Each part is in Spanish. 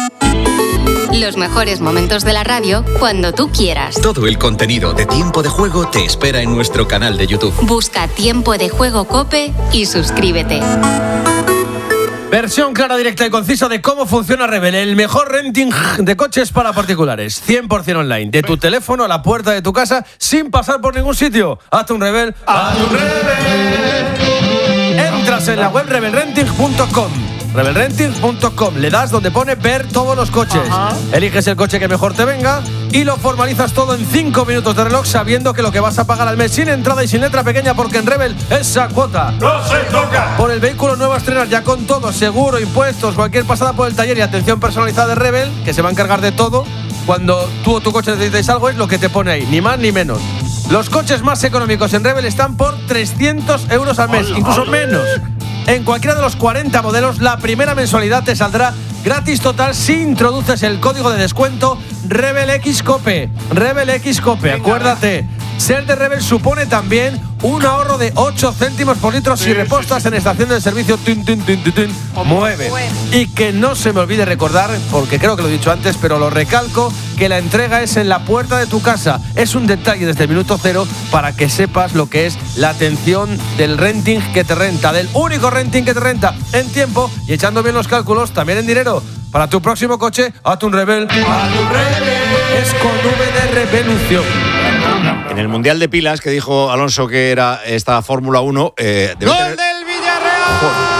Los mejores momentos de la radio cuando tú quieras. Todo el contenido de Tiempo de Juego te espera en nuestro canal de YouTube. Busca Tiempo de Juego COPE y suscríbete. Versión clara, directa y concisa de cómo funciona Rebel, el mejor renting de coches para particulares, 100% online, de tu teléfono a la puerta de tu casa, sin pasar por ningún sitio. Hazte un Rebel. ¡Hazte un Rebel! Entras en la web rebelrenting.com. rebelrenting.com, le das donde pone ver todos los coches. Eliges el coche que mejor te venga y lo formalizas todo en 5 minutos de reloj, sabiendo que lo que vas a pagar al mes sin entrada y sin letra pequeña, porque en Rebel esa cuota no se toca. Por el vehículo nuevo a estrenar, ya con todo, seguro, impuestos, cualquier pasada por el taller y atención personalizada de Rebel, que se va a encargar de todo. Cuando tú o tu coche necesitáis algo, es lo que te pone ahí, ni más ni menos. Los coches más económicos en Rebel están por 300 euros al mes, incluso menos. En cualquiera de los 40 modelos, la primera mensualidad te saldrá gratis total si introduces el código de descuento RebelXCOPE. RebelXCOPE, acuérdate. Ser de Rebel supone también un ahorro de 8 céntimos por litro si repostas en estación de servicio Mueve. Y que no se me olvide recordar, porque creo que lo he dicho antes, pero lo recalco, que la entrega es en la puerta de tu casa. Es un detalle desde el minuto cero para que sepas lo que es la atención del renting que te renta, del único renting que te renta en tiempo y echando bien los cálculos, también en dinero. Para tu próximo coche, hazte un Rebel. ¡Hazte un Rebel! Es con V de revolución. En el Mundial de Pilas, que dijo Alonso que era esta Fórmula 1... ¡Gol del Villarreal!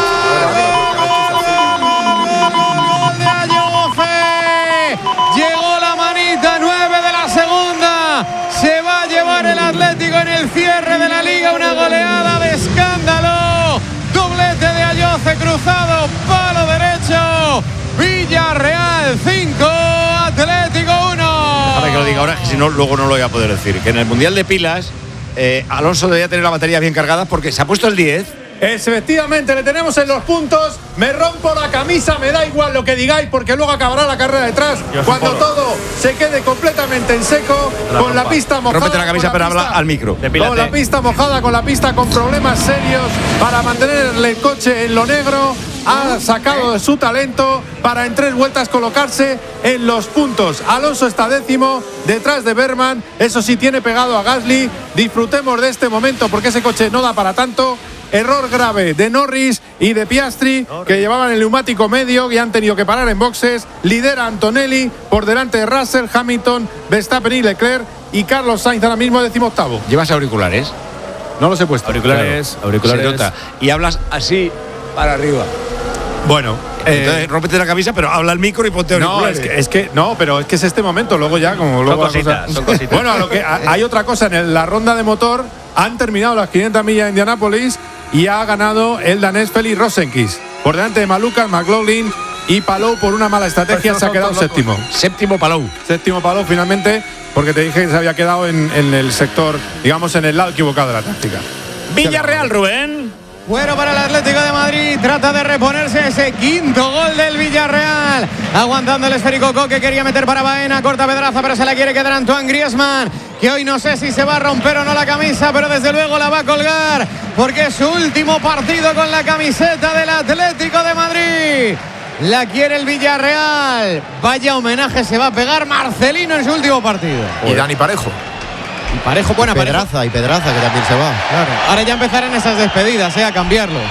¡Gol de Ayoce! Llegó la manita, 9 de la segunda. Se va a llevar el Atlético en el cierre de la Liga. Una goleada de escándalo. Doblete de Ayoce cruzado, palo derecho. Villarreal 5, Atlético 1. Déjame que lo diga ahora, que si no, luego no lo voy a poder decir. Que en el Mundial de Pilas, Alonso debería tener la batería bien cargada porque se ha puesto el 10. Efectivamente, le tenemos en los puntos. Me rompo la camisa, me da igual lo que digáis, porque luego acabará la carrera detrás. Cuando todo se quede completamente en seco, con la pista mojada. Rómpete la camisa, pero habla al micro. Con la pista mojada, con la pista con problemas serios para mantenerle el coche en lo negro. Ha sacado de su talento para en 3 vueltas colocarse en los puntos. Alonso está 10º, detrás de Berman. Eso sí, tiene pegado a Gasly. Disfrutemos de este momento porque ese coche no da para tanto. Error grave de Norris y de Piastri, que llevaban el neumático medio y han tenido que parar en boxes. Lidera Antonelli por delante de Russell, Hamilton, Verstappen y Leclerc. Y Carlos Sainz ahora mismo 18º. ¿Llevas auriculares? No los he puesto. Auriculares. Se nota. Y hablas así para arriba. Bueno, entonces rómpete la camisa, pero habla al micro y ponte auriculares. No, pero es que es este momento. Luego ya, como luego son cositas. Bueno, hay otra cosa. En la ronda de motor han terminado las 500 millas de Indianápolis y ha ganado el danés Felix Rosenqvist. Por delante de Maluca, McLaughlin y Palou, por una mala estrategia, se ha quedado séptimo. Séptimo Palou finalmente, porque te dije que se había quedado en el sector, digamos, en el lado equivocado de la táctica. Villarreal, Rubén. Bueno para el Atlético de Madrid, trata de reponerse ese 5º gol del Villarreal. Aguantando el esférico Coque, quería meter para Baena, corta pedraza, pero se la quiere quedar Antoine Griezmann, que hoy no sé si se va a romper o no la camisa, pero desde luego la va a colgar, porque es su último partido con la camiseta del Atlético de Madrid. La quiere el Villarreal. Vaya homenaje se va a pegar Marcelino en su último partido. Y Dani Parejo. Y Parejo, buena Pedraza, y Pedraza, que también se va. Claro. Ahora ya empezarán esas despedidas, a cambiarlos.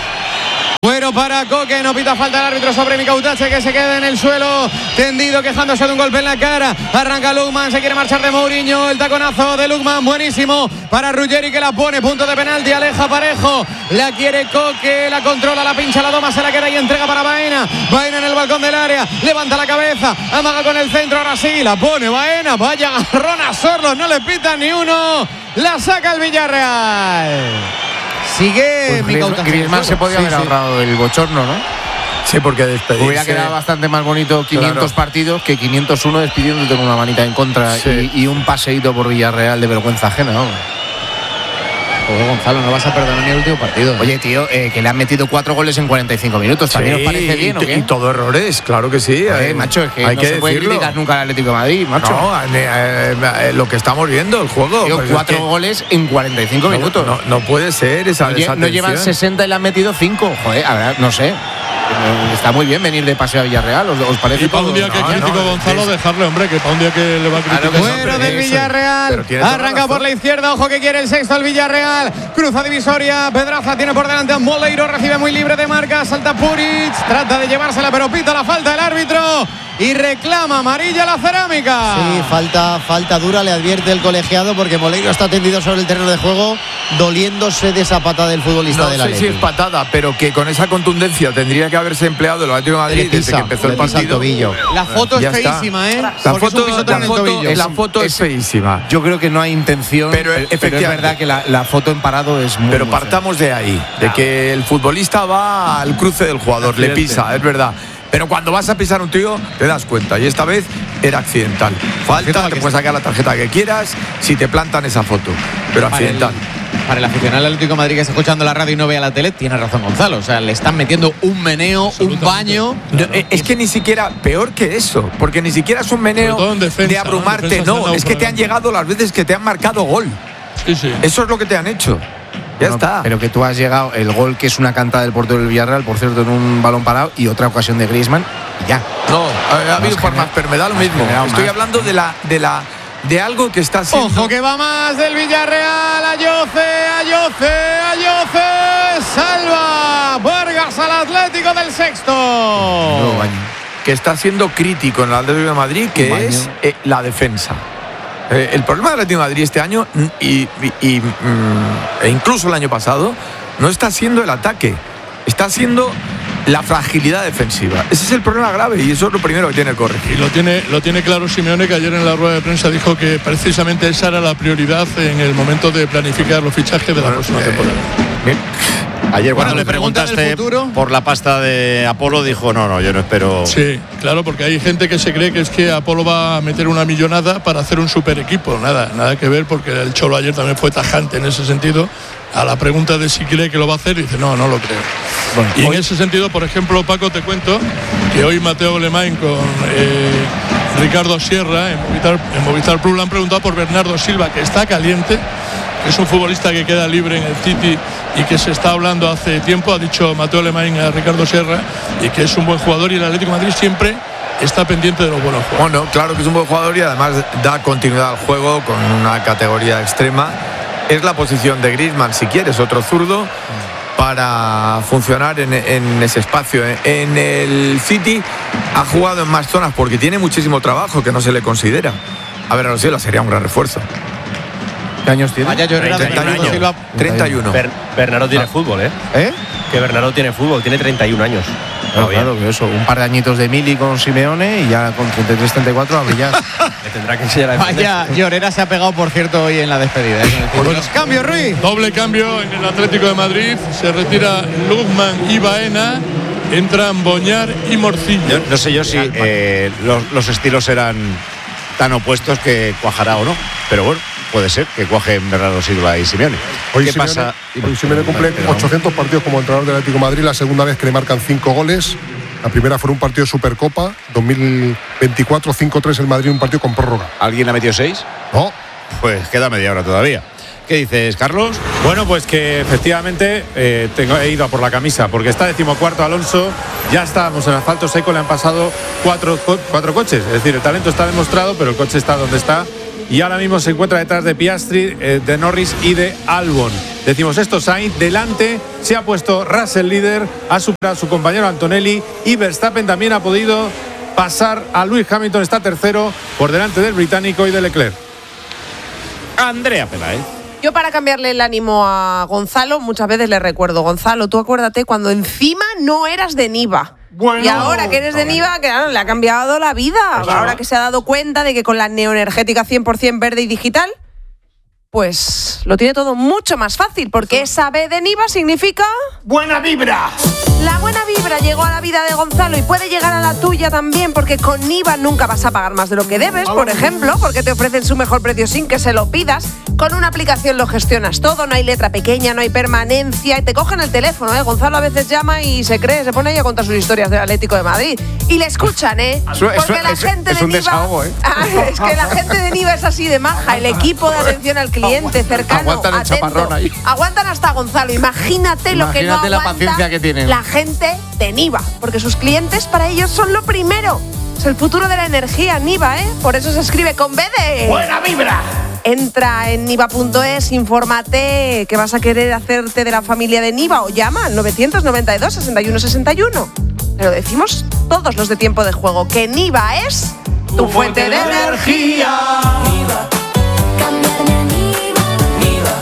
Bueno para Coque, no pita falta el árbitro sobre Micautache, que se queda en el suelo tendido, quejándose de un golpe en la cara. Arranca Lukman, se quiere marchar de Mourinho, el taconazo de Lukman, buenísimo para Ruggeri, que la pone, punto de penalti, aleja Parejo, la quiere Coque, la controla, la pincha, la doma, se la queda y entrega para Baena. Baena en el balcón del área, levanta la cabeza, amaga con el centro, ahora sí, la pone Baena, vaya agarrón a Sorlos, no le pitan ni uno, la saca el Villarreal. Sigue Pues Griezmann se podía haber ahorrado el bochorno, ¿no? Sí, porque despedirse hubiera quedado bastante más bonito 500 partidos que 501 despidiéndote con una manita en contra y un paseíto por Villarreal de vergüenza ajena, ¿no? Joder, Gonzalo, no vas a perder ni el último partido. Oye, tío, que le han metido 4 goles en 45 minutos. ¿También os parece bien o qué? Y todo errores, claro que sí. Macho, es que hay no que se puede criticar nunca al Atlético de Madrid, macho. No, lo que estamos viendo, el juego. Tío, 4 goles en 45 minutos. No puede ser esa No llevan 60 y le han metido 5. Joder, a ver, no sé. Está muy bien venir de paseo a Villarreal, ¿os parece? Y para un día que crítico Gonzalo, dejarle, hombre, que para un día que le va a criticar. Fuera del Villarreal. Arranca por la izquierda. Ojo que quiere el sexto al Villarreal. Cruza divisoria. Pedraza tiene por delante a Moleiro. Recibe muy libre de marca. Salta Puric. Trata de llevársela, pero pita la falta el árbitro. Y reclama amarilla la Cerámica. Sí, falta dura, le advierte el colegiado, porque Moleiro está tendido sobre el terreno de juego, doliéndose de esa patada del futbolista del Atleti. No sé si es patada, pero que con esa contundencia tendría que haberse empleado el Atlético de Madrid desde que empezó el partido. La foto es feísima, ¿eh? La foto es feísima. Yo creo que no hay intención, pero es verdad que la foto en parado es muy... Pero partamos de ahí, de que el futbolista va al cruce del jugador, le pisa, es verdad. Pero cuando vas a pisar un tío, te das cuenta. Y esta vez era accidental. Falta, te puedes sacar la tarjeta que quieras si te plantan esa foto. Pero accidental. Para el aficionado del Atlético de Madrid que está escuchando la radio y no ve a la tele, tiene razón Gonzalo. O sea, le están metiendo un meneo, un baño. No, es que ni siquiera, peor que eso, porque ni siquiera es un meneo de abrumarte. No, es que te han llegado las veces que te han marcado gol. Sí. Eso es lo que te han hecho. Ya está. Pero que tú has llegado, el gol que es una cantada del portero del Villarreal, por cierto, en un balón parado, y otra ocasión de Griezmann, y ya. No, ha habido formas, pero me da lo mismo. Estoy hablando de algo que está siendo... Ojo que va más del Villarreal. Ayoce. Salva Vargas al Atlético del sexto. Que está siendo crítico en el Atlético de Madrid, que es la defensa. El problema del Atlético de Madrid este año e incluso el año pasado no está siendo el ataque, está siendo la fragilidad defensiva. Ese es el problema grave y eso es lo primero que tiene que corregir. Y lo tiene claro Simeone, que ayer en la rueda de prensa dijo que precisamente esa era la prioridad en el momento de planificar los fichajes de la próxima temporada. Bien. Ayer cuando le preguntaste por la pasta de Apolo, dijo no, yo no espero. Sí, claro, porque hay gente que se cree que es que Apolo va a meter una millonada para hacer un super equipo. Nada que ver, porque el Cholo ayer también fue tajante en ese sentido. A la pregunta de si cree que lo va a hacer, dice no lo creo. Bueno, y en ese sentido, por ejemplo, Paco, te cuento que hoy Mateo Alemán con Ricardo Sierra en Movistar Plus le han preguntado por Bernardo Silva, que está caliente. Es un futbolista que queda libre en el City y que se está hablando hace tiempo, ha dicho Mateo Alemán a Ricardo Sierra, y que es un buen jugador, y el Atlético de Madrid siempre está pendiente de los buenos jugadores. Bueno, claro que es un buen jugador y además da continuidad al juego con una categoría extrema. Es la posición de Griezmann, si quieres, otro zurdo, para funcionar en ese espacio. En el City ha jugado en más zonas porque tiene muchísimo trabajo que no se le considera. A ver, a los Silva sería un gran refuerzo. ¿Qué años tiene? 31. Bernardo tiene fútbol, ¿eh? Que Bernardo tiene fútbol, tiene 31 años. Claro, que eso, un par de añitos de Mili con Simeone y ya con 33-34 a brillar. Le tendrá que enseñar a defender. Vaya, Llorera se ha pegado, por cierto, hoy en la despedida. Los cambios, Ruiz. Doble cambio en el Atlético de Madrid. Se retira Lukman y Baena. Entran Boñar y Morcillo. No sé yo si los estilos eran tan opuestos que cuajará o no, pero bueno, puede ser que cuajen Bernardo Silva y Simeone. Hoy Simeone cumple 800 partidos como entrenador del Atlético de Madrid, la segunda vez que le marcan 5 goles. La primera fue un partido de Supercopa, 2024, 5-3 el Madrid, un partido con prórroga. ¿Alguien ha metido 6? No. Pues queda media hora todavía. ¿Qué dices, Carlos? Bueno, pues que efectivamente he ido a por la camisa, porque está 14º Alonso, ya estábamos en asfalto seco, le han pasado cuatro coches, es decir, el talento está demostrado, pero el coche está donde está, y ahora mismo se encuentra detrás de Piastri, de Norris y de Albon. Decimos esto, Sainz delante, se ha puesto Russell líder, ha superado a su compañero Antonelli, y Verstappen también ha podido pasar a Lewis Hamilton, está tercero por delante del británico y de Leclerc. Andrea Peláez. Yo, para cambiarle el ánimo a Gonzalo, muchas veces le recuerdo: Gonzalo, tú acuérdate cuando encima no eras de Niva. Bueno, y ahora que eres de Niva, claro, le ha cambiado la vida. Ahora que se ha dado cuenta de que con la neoenergética 100% verde y digital, pues lo tiene todo mucho más fácil, porque esa B de Niva significa... ¡buena vibra! La buena vibra llegó a la vida de Gonzalo y puede llegar a la tuya también, porque con Niva nunca vas a pagar más de lo que debes, por ejemplo, porque te ofrecen su mejor precio sin que se lo pidas. Con una aplicación lo gestionas todo, no hay letra pequeña, no hay permanencia, y te cogen el teléfono, ¿eh? Gonzalo a veces llama y se pone ahí a contar sus historias del Atlético de Madrid. Y le escuchan, ¿eh? Porque la gente de Niva... desahogo, ¿eh? Es que la gente de Niva es así de maja, el equipo de atención al cliente, cercano, aguantan el atento. chaparrón ahí. Aguantan hasta Gonzalo. Imagínate lo que no aguanta la paciencia que tienen. la gente de Niva, porque sus clientes para ellos son lo primero. Es el futuro de la energía, Niva, ¿eh? Por eso se escribe con B de... ¡Buena vibra! Entra en niva.es, infórmate que vas a querer hacerte de la familia de Niva o llama al 992 61 61. Pero decimos todos los de Tiempo de Juego que Niva es tu fuente de energía. Niva. Cambiarme a Niva.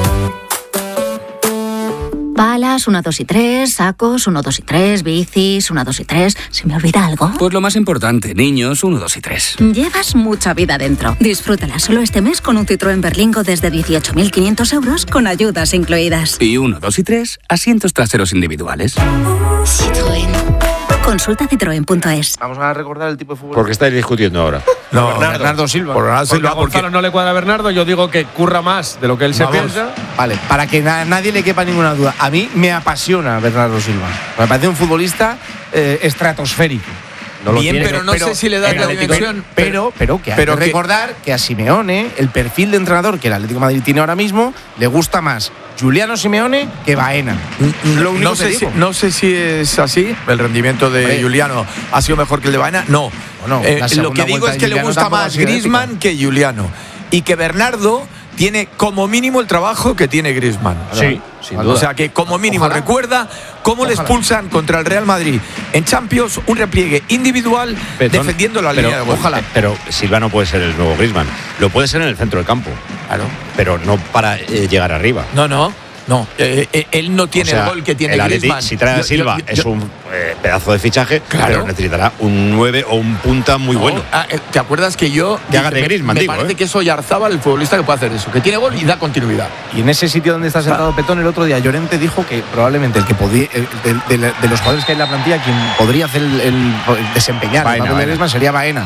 Balas, 1, 2 y 3, sacos, 1, 2 y 3, bicis, 1, 2 y 3. ¿Se me olvida algo? Pues lo más importante, niños, 1, 2 y 3. Llevas mucha vida dentro. Disfrútala solo este mes con un Citroën Berlingo desde 18.500 euros con ayudas incluidas. Y 1, 2 y 3, asientos traseros individuales. Citroën. Consulta citroen.es. Vamos a recordar el tipo de fútbol. ¿Por qué estáis discutiendo ahora? No, Bernardo Silva. Por Bernardo Silva, A Gonzalo no le cuadra a Bernardo, yo digo que curra más de lo que él se piensa. Vale, para que nadie le quepa ninguna duda. A mí me apasiona Bernardo Silva. Me parece un futbolista estratosférico. No lo tiene, pero no sé si le da la dimensión. Pero que hay que recordar que a Simeone, el perfil de entrenador que el Atlético de Madrid tiene ahora mismo, le gusta más Giuliano Simeone que Baena. Lo único que digo. No sé si es así. El rendimiento de Giuliano ha sido mejor que el de Baena. No. Lo que digo es que le gusta más Griezmann que Giuliano. Y que Bernardo tiene como mínimo el trabajo que tiene Griezmann. Sí, sin duda. O sea que como mínimo recuerda cómo le expulsan contra el Real Madrid en Champions un repliegue individual defendiendo la línea de gol. Ojalá. Pero Silva no puede ser el nuevo Griezmann. Lo puede ser en el centro del campo. Claro. Pero no para llegar arriba. No, él no tiene el gol que tiene el Griezmann. Atleti, si trae a Silva, es un pedazo de fichaje, pero necesitará un 9 o un punta muy bueno. ¿Te acuerdas que yo me parece que es Oyarzábal el futbolista que puede hacer eso, que tiene gol y da continuidad? Y en ese sitio donde está sentado Petón el otro día, Llorente dijo que probablemente el que podía, de los jugadores que hay en la plantilla, quien podría hacer el desempeñar el papel de Griezmann sería Baena.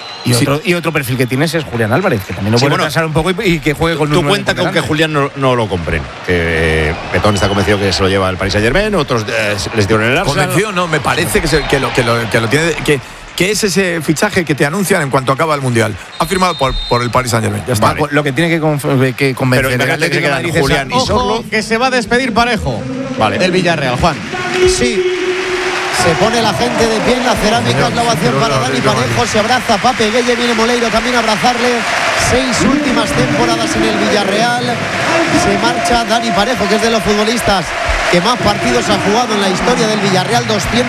Y otro perfil que tienes es Julián Álvarez, que también lo puede pasar un poco y que juegue con un. Tú cuenta con que Julián no lo compren. Que Petón está convencido que se lo lleva al Paris Saint-Germain, otros les dieron el Arsenal. Convencido no, me parece que lo tiene. Que es ese fichaje que te anuncian en cuanto acaba el Mundial. Ha firmado por el Paris Saint-Germain. Ya está. Vale. Lo que tiene que convencer el Atlético de Madrid es Julián y Sorlo. Que se va a despedir Parejo del Villarreal, Juan. Sí. Se pone la gente de pie en la cerámica, es la ovación para Dani Parejo, se abraza Pape Gueye, viene Moleiro también a abrazarle. 6 últimas temporadas en el Villarreal. Se marcha Dani Parejo, que es de los futbolistas que más partidos ha jugado en la historia del Villarreal,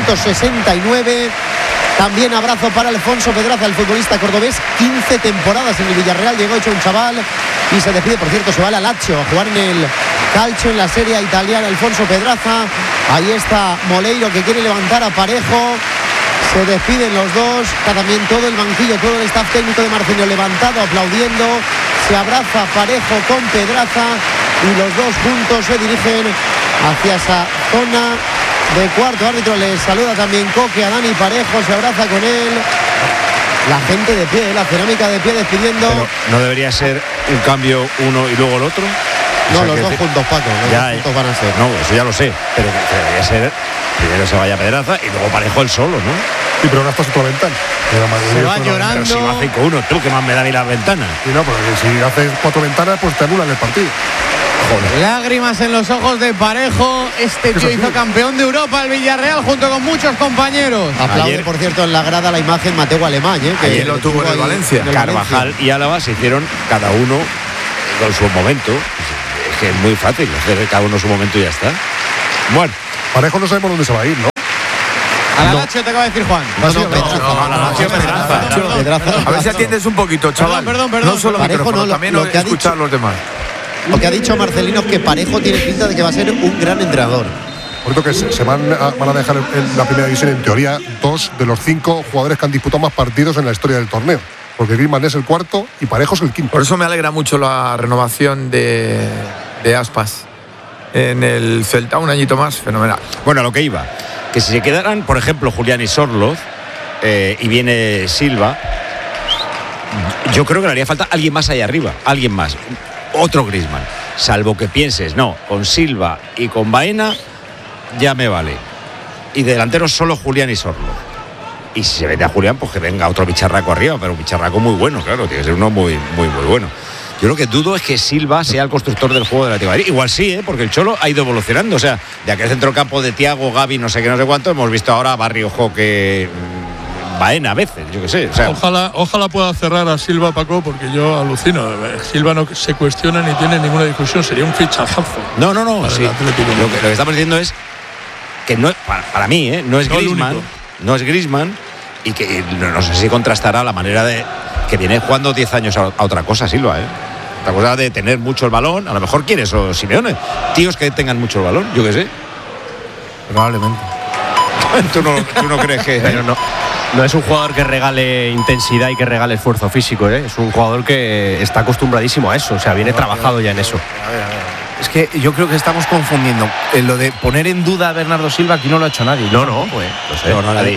269. También abrazo para Alfonso Pedraza, el futbolista cordobés, 15 temporadas en el Villarreal, llegó hecho un chaval y se despide, por cierto, se va al Lazio a jugar en el Calcio, en la Serie italiana. Alfonso Pedraza, ahí está Moleiro que quiere levantar a Parejo, se despiden los dos, está también todo el banquillo, todo el staff técnico de Marcinio levantado, aplaudiendo, se abraza Parejo con Pedraza y los dos juntos se dirigen hacia esa zona de cuarto. Árbitro les saluda también Coque a Dani Parejo, se abraza con él. La gente de pie, la cerámica de pie despidiendo. Pero ¿no debería ser un cambio uno y luego el otro? No, los dos juntos, Paco. Los dos juntos van a ser. No, eso ya lo sé. Pero debería ser primero se vaya Pedraza y luego Parejo él solo, ¿no? Sí, pero ahora está su ventana. Se va llorando. Pero si va 5-1, tú que más me da ni las ventanas. Sí, no, porque si haces 4 ventanas, pues te anulan el partido. Joder. Lágrimas en los ojos de Parejo. Este tío hizo campeón de Europa el Villarreal junto con muchos compañeros. Aplaude, por cierto, en la grada la imagen Mateo Alemán, que ayer lo tuvo en el Valencia. Carvajal y Álava se hicieron cada uno con su momento. Es que es muy fácil hacer cada uno su momento y ya está. Bueno, Parejo no sabemos dónde se va a ir, ¿no? A la Lazio te acaba de decir Juan. A ver si atiendes un poquito, chaval. Perdón. No solo Parejo, no, también lo que escuchar los demás. Lo que ha dicho Marcelino es que Parejo tiene pinta de que va a ser un gran entrenador. Por cierto, que se van a dejar en la primera división, en teoría, 2 de los 5 jugadores que han disputado más partidos en la historia del torneo. Porque Griezmann es el cuarto y Parejo es el quinto. Por eso me alegra mucho la renovación de Aspas en el Celta, un añito más, fenomenal. Bueno, a lo que iba, que si se quedaran, por ejemplo, Julián y Sorloz y viene Silva, yo creo que le haría falta alguien más ahí arriba, alguien más, otro Griezmann, salvo que pienses, no, con Silva y con Baena ya me vale, y de delanteros solo Julián y Sorloz. Y si se vende a Julián, pues que venga otro bicharraco arriba, pero un bicharraco muy bueno, claro, tiene que ser uno muy bueno. Yo lo que dudo es que Silva sea el constructor del juego del Atlético de Madrid. Igual sí, porque el Cholo ha ido evolucionando. O sea, de aquel centrocampo de Thiago, Gavi, no sé qué, no sé cuánto, hemos visto ahora a Barrio, Joque, Baena a veces, yo qué sé. O sea, ojalá pueda cerrar a Silva, Paco, porque yo alucino. Silva no se cuestiona ni tiene ninguna discusión, sería un fichajazo. No, sí. Lo que estamos diciendo es que no, para mí, no es Griezmann, y que no sé si contrastará la manera de que viene jugando 10 años a otra cosa, Silva, Otra cosa de tener mucho el balón, a lo mejor quiere eso Simeone, tíos que tengan mucho el balón, yo qué sé. Probablemente. ¿Tú no crees que...? Pero no es un jugador que regale intensidad y que regale esfuerzo físico, Es un jugador que está acostumbradísimo a eso, o sea, viene trabajado ya en eso. A ver. Es que yo creo que estamos confundiendo lo de poner en duda a Bernardo Silva. Aquí no lo ha hecho nadie. No, pues. No, nadie.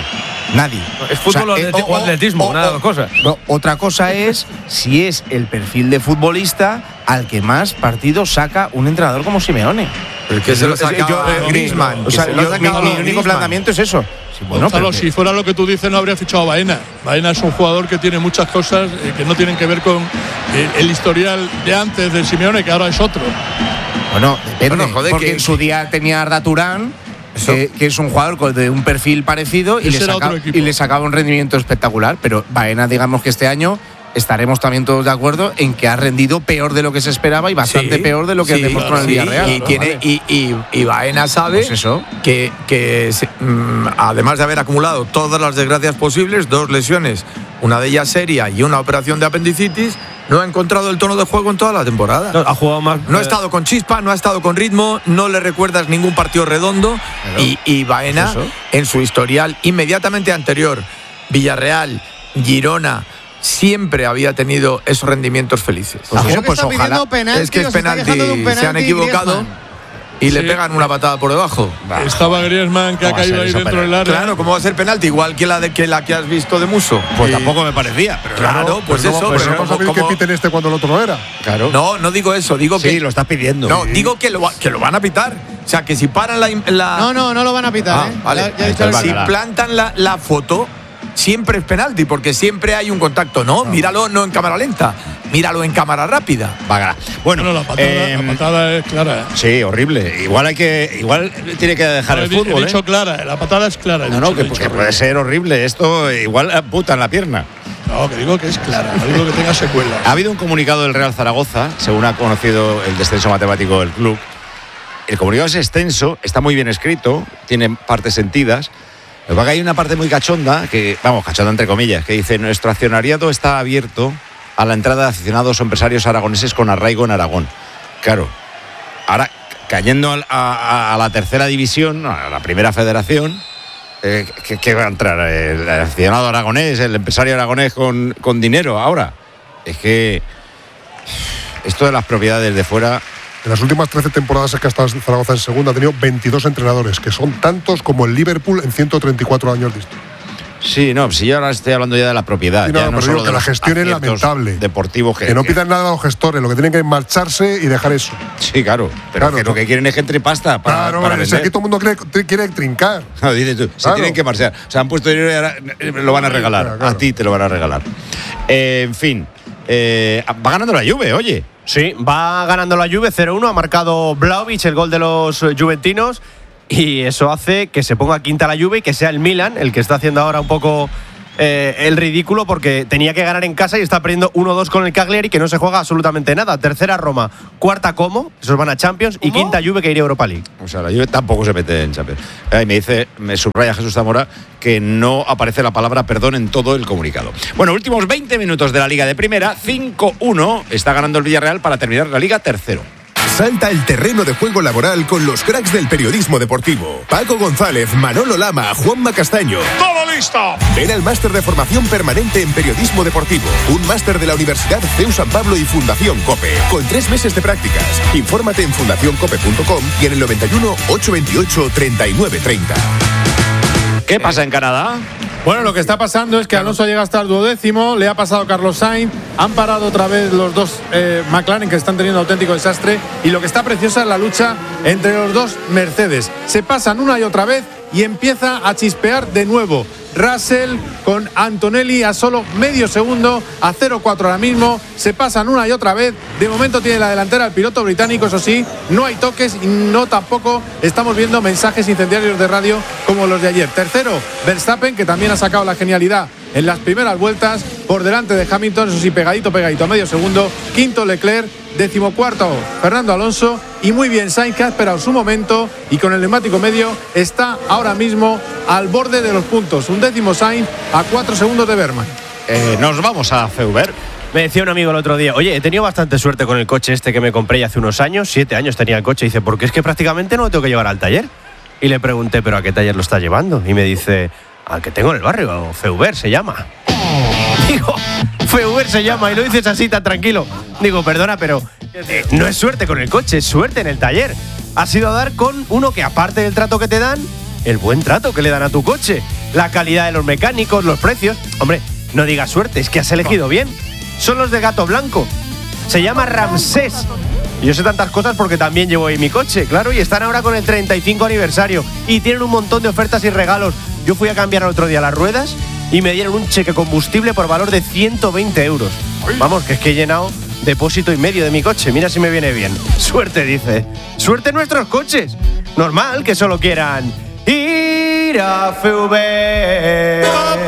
Es fútbol o atletismo, una de las cosas. No, otra cosa es si es el perfil de futbolista al que más partidos saca un entrenador como Simeone. El que se lo saca Griezmann. O sea, mi único planteamiento es eso. Sí, bueno, Gonzalo, si fuera lo que tú dices, no habría fichado a Baena. Baena es un jugador que tiene muchas cosas que no tienen que ver con el historial de antes de Simeone, que ahora es otro. Bueno, depende, porque en su día tenía Arda Turán, que es un jugador de un perfil parecido y le sacaba un rendimiento espectacular, pero Baena, digamos que este año estaremos también todos de acuerdo en que ha rendido peor de lo que se esperaba y bastante peor de lo que demostró en el Villarreal. Y Baena sabe que además de haber acumulado todas las desgracias posibles, 2 lesiones, una de ellas seria y una operación de apendicitis, no ha encontrado el tono de juego en toda la temporada. Ha jugado más. No ha estado con chispa, no ha estado con ritmo, no le recuerdas ningún partido redondo. Y Baena, en su historial inmediatamente anterior, Villarreal, Girona, siempre había tenido esos rendimientos felices. Pues ojalá. Es que es penalti, se han equivocado. Y le pegan una patada por debajo. Estaba Griezmann que ha caído ahí dentro del área. Claro, ¿cómo va a ser penalti? Igual que la que has visto de Muso. Pues tampoco me parecía. Pero claro, pues eso. Pues no vamos a pedir que piten este cuando el otro no era. Claro. No digo eso. Digo que lo estás pidiendo. No, digo que lo van a pitar. O sea, que si paran la... No lo van a pitar. Vale. Si plantan la foto, siempre es penalti, porque siempre hay un contacto, ¿no? Míralo no en cámara lenta, míralo en cámara rápida. Bueno, la patada es clara. Sí, horrible. Igual tiene que dejar el fútbol. He dicho clara, la patada es clara. Que puede ser horrible. Esto igual amputan la pierna. No, que digo que es clara, no digo que tenga secuelas. Ha habido un comunicado del Real Zaragoza, según ha conocido el descenso matemático del club. El comunicado es extenso, está muy bien escrito, tiene partes sentidas. Lo que pasa es que hay una parte muy cachonda, cachonda entre comillas, que dice: nuestro accionariado está abierto a la entrada de aficionados o empresarios aragoneses con arraigo en Aragón. Claro, ahora cayendo a la tercera división, a la primera federación, ¿qué va a entrar? ¿El aficionado aragonés, el empresario aragonés con dinero ahora? Es que esto de las propiedades de fuera... En las últimas 13 temporadas que ha estado Zaragoza en segunda ha tenido 22 entrenadores, que son tantos como el Liverpool en 134 años distintos. Sí, si yo ahora estoy hablando ya de la propiedad. No solo de la gestión es lamentable. Deportivos que no pidan nada a los gestores, lo que tienen que es marcharse y dejar eso. Sí, claro. Pero que lo que quieren es que entre pasta para vender. Aquí todo el mundo quiere trincar. No, dices tú, se tienen que marchar. O sea, han puesto dinero y ahora lo van a regalar. Claro. A ti te lo van a regalar. En fin, va ganando la Juve, oye. Sí, va ganando la Juve 0-1, ha marcado Vlahovic el gol de los juventinos y eso hace que se ponga quinta la Juve y que sea el Milan el que está haciendo ahora un poco el ridículo, porque tenía que ganar en casa y está perdiendo 1-2 con el Cagliari, que no se juega absolutamente nada. Tercera Roma, cuarta Como, esos van a Champions, y quinta Juve, que iría a Europa League. O sea, la Juve tampoco se mete en Champions. Me subraya Jesús Zamora que no aparece la palabra perdón en todo el comunicado. Bueno, últimos 20 minutos de la Liga de Primera, 5-1, está ganando el Villarreal para terminar la Liga tercero. Salta el terreno de juego laboral con los cracks del periodismo deportivo. Paco González, Manolo Lama, Juanma Castaño. ¡Todo listo! Ven al máster de formación permanente en periodismo deportivo. Un máster de la Universidad CEU San Pablo y Fundación COPE. Con 3 meses de prácticas. Infórmate en fundacioncope.com y en el 91 828 3930. ¿Qué pasa en Canadá? Bueno, lo que está pasando es que Alonso llega hasta el 12º, le ha pasado Carlos Sainz, han parado otra vez los dos McLaren, que están teniendo auténtico desastre, y lo que está preciosa es la lucha entre los dos Mercedes. Se pasan una y otra vez y empieza a chispear de nuevo. Russell con Antonelli a solo medio segundo, a 0,4 ahora mismo. Se pasan una y otra vez. De momento tiene la delantera el piloto británico, eso sí, no hay toques y no tampoco estamos viendo mensajes incendiarios de radio como los de ayer. Tercero, Verstappen, que también ha sacado la genialidad en las primeras vueltas, por delante de Hamilton, eso sí, pegadito a medio segundo. Quinto, Leclerc. 14º, Fernando Alonso. Y muy bien Sainz, que ha esperado su momento y con el neumático medio está ahora mismo al borde de los puntos. 11º Sainz a 4 segundos de Berman. Nos vamos a Feuber. Me decía un amigo el otro día, oye, he tenido bastante suerte con el coche este que me compré ya hace unos años, 7 años tenía el coche, y dice, porque es que prácticamente no lo tengo que llevar al taller. Y le pregunté, ¿pero a qué taller lo está llevando? Y me dice, al que tengo en el barrio, Feuber se llama. Digo, Feuber se llama, y lo dices así tan tranquilo. Digo, perdona, pero no es suerte con el coche, es suerte en el taller. Has ido a dar con uno que, aparte del trato que te dan, el buen trato que le dan a tu coche, la calidad de los mecánicos, los precios. Hombre, no digas suerte, es que has elegido bien. Son los de Gato Blanco. Se llama Ramsés. Y yo sé tantas cosas porque también llevo ahí mi coche, claro, y están ahora con el 35 aniversario y tienen un montón de ofertas y regalos. Yo fui a cambiar el otro día las ruedas y me dieron un cheque combustible por valor de 120 euros. Vamos, que es que he llenado depósito y medio de mi coche. Mira si me viene bien. Suerte, dice. Suerte en nuestros coches. Normal que solo quieran ir a Feuber.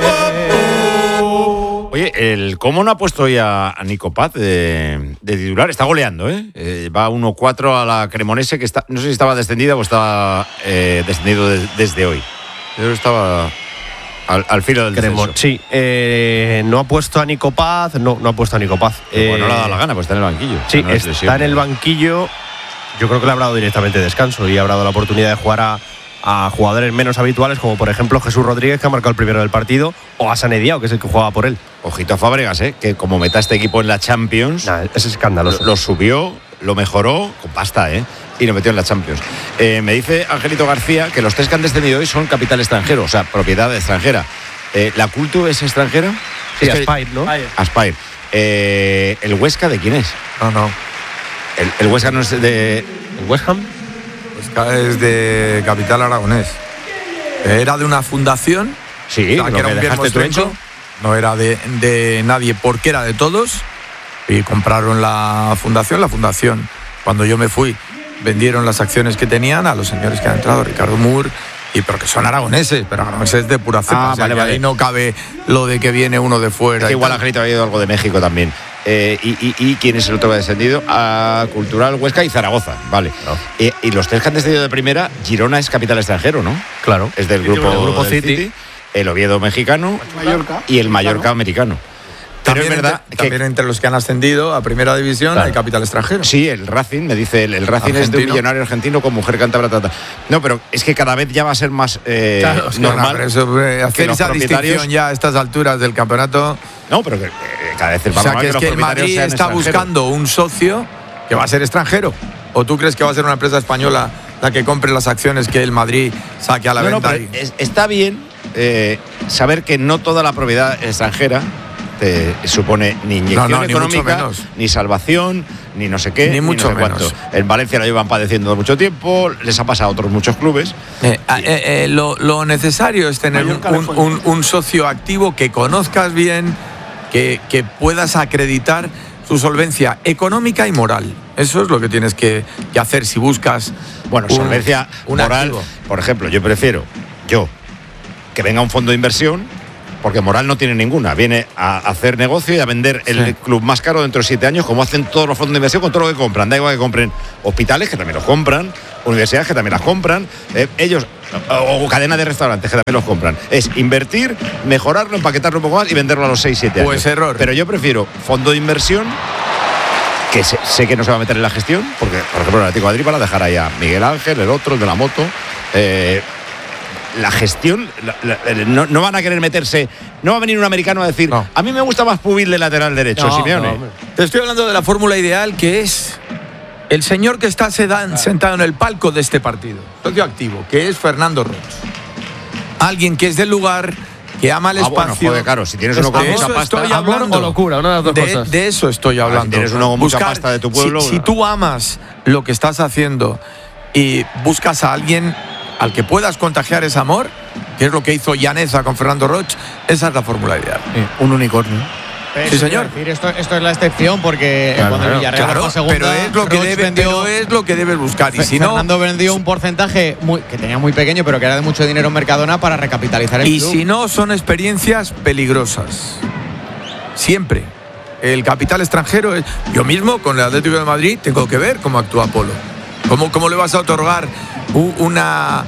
Oye, el cómo no ha puesto hoy a Nico Paz de titular. Está goleando, ¿eh? Va 1-4 a la Cremonese, que está, no sé si estaba descendida o estaba descendido desde hoy. Yo estaba al filo del descenso. Sí, no ha puesto a Nico Paz. No ha puesto a Nico Paz. No le ha dado la gana, pues está en el banquillo. Sí, no está en el banquillo. Yo creo que le ha dado directamente descanso y ha dado la oportunidad de jugar a jugadores menos habituales, como por ejemplo Jesús Rodríguez, que ha marcado el primero del partido, o a Sanediao, que es el que jugaba por él. Ojito a Fábregas, que como meta este equipo en la Champions, es escandaloso. Lo subió, lo mejoró con pasta, y lo metió en la Champions. Me dice Angelito García que los 3 que han descendido hoy son capital extranjero, o sea, propiedad extranjera. ¿La Cultu es extranjera? Sí, Aspire, ¿no? Aspire. ¿El Huesca de quién es? No. ¿El Huesca no es de el West Ham? Es de capital aragonés. Era de una fundación. Sí, que era un bien mostrenco. No era de nadie porque era de todos. Y compraron la fundación. La fundación, cuando yo me fui, vendieron las acciones que tenían a los señores que han entrado, Ricardo Moore, pero que son aragoneses, pero aragoneses de pura cepa. Vale. Ahí no cabe lo de que viene uno de fuera. Es que igual Angelito ha ido algo de México también. ¿Y quién es el otro que ha descendido? A Cultural, Huesca y Zaragoza, vale. No. Y los 3 que han descendido de primera, Girona es capital extranjero, ¿no? Claro. Es del grupo City, el Oviedo mexicano y el Mallorca americano. Pero también es verdad también entre los que han ascendido a primera división hay capital extranjero. Sí, el Racing, me dice el Racing argentino. Es de un millonario argentino con mujer cántabra. No, pero es que cada vez ya va a ser más normal. Hacer esa distinción ya a estas alturas del campeonato. No, pero que cada vez el es que el Madrid está buscando un socio que va a ser extranjero. ¿O tú crees que va a ser una empresa española la que compre las acciones que el Madrid saque a la venta? No, está bien saber que no toda la propiedad extranjera te supone ni inyección económica, ni salvación, ni no sé qué, ni mucho menos. En Valencia lo llevan padeciendo mucho tiempo, les ha pasado a otros muchos clubes. Lo necesario es tener un socio activo que conozcas bien, que puedas acreditar su solvencia económica y moral. Eso es lo que tienes que hacer si buscas solvencia moral. Activo. Por ejemplo, yo prefiero que venga un fondo de inversión, porque moral no tiene ninguna. Viene a hacer negocio y a vender el club más caro dentro de 7 años, como hacen todos los fondos de inversión con todo lo que compran. Da igual que compren hospitales, que también los compran, universidades, que también las compran, ellos, o cadenas de restaurantes, que también los compran. Es invertir, mejorarlo, empaquetarlo un poco más y venderlo a los 6-7 años. Pues error. Pero yo prefiero fondo de inversión, que sé que no se va a meter en la gestión, porque, por ejemplo, el Atlético de Madrid van a dejar ahí a Miguel Ángel, el otro, el de la moto. La gestión, no van a querer meterse. No va a venir un americano a decir, a mí me gusta más Pubil de lateral derecho, Simeone. Te estoy hablando de la fórmula ideal, que es el señor que está sentado en el palco de este partido, socio activo, que es Fernando Roch. Alguien que es del lugar, que ama el espacio. Joder, claro, si tienes uno con mucha pasta. Amor o locura, una de las dos cosas. De eso estoy hablando. Si tienes uno con mucha pasta de tu pueblo. Si tú amas lo que estás haciendo y buscas a alguien al que puedas contagiar ese amor, que es lo que hizo Llaneza con Fernando Roig, esa es la fórmula ideal. Un unicornio. Sí, señor. Decir, esto es la excepción porque cuando el Villarreal claro, fue segunda, pero es lo que debes buscar. Y si Fernando vendió un porcentaje que tenía muy pequeño, pero que era de mucho dinero en Mercadona para recapitalizar el club. Y si no, son experiencias peligrosas. Siempre. El capital extranjero es. Yo mismo, con el Atlético de Madrid, tengo que ver cómo actúa Polo. ¿Cómo le vas a otorgar una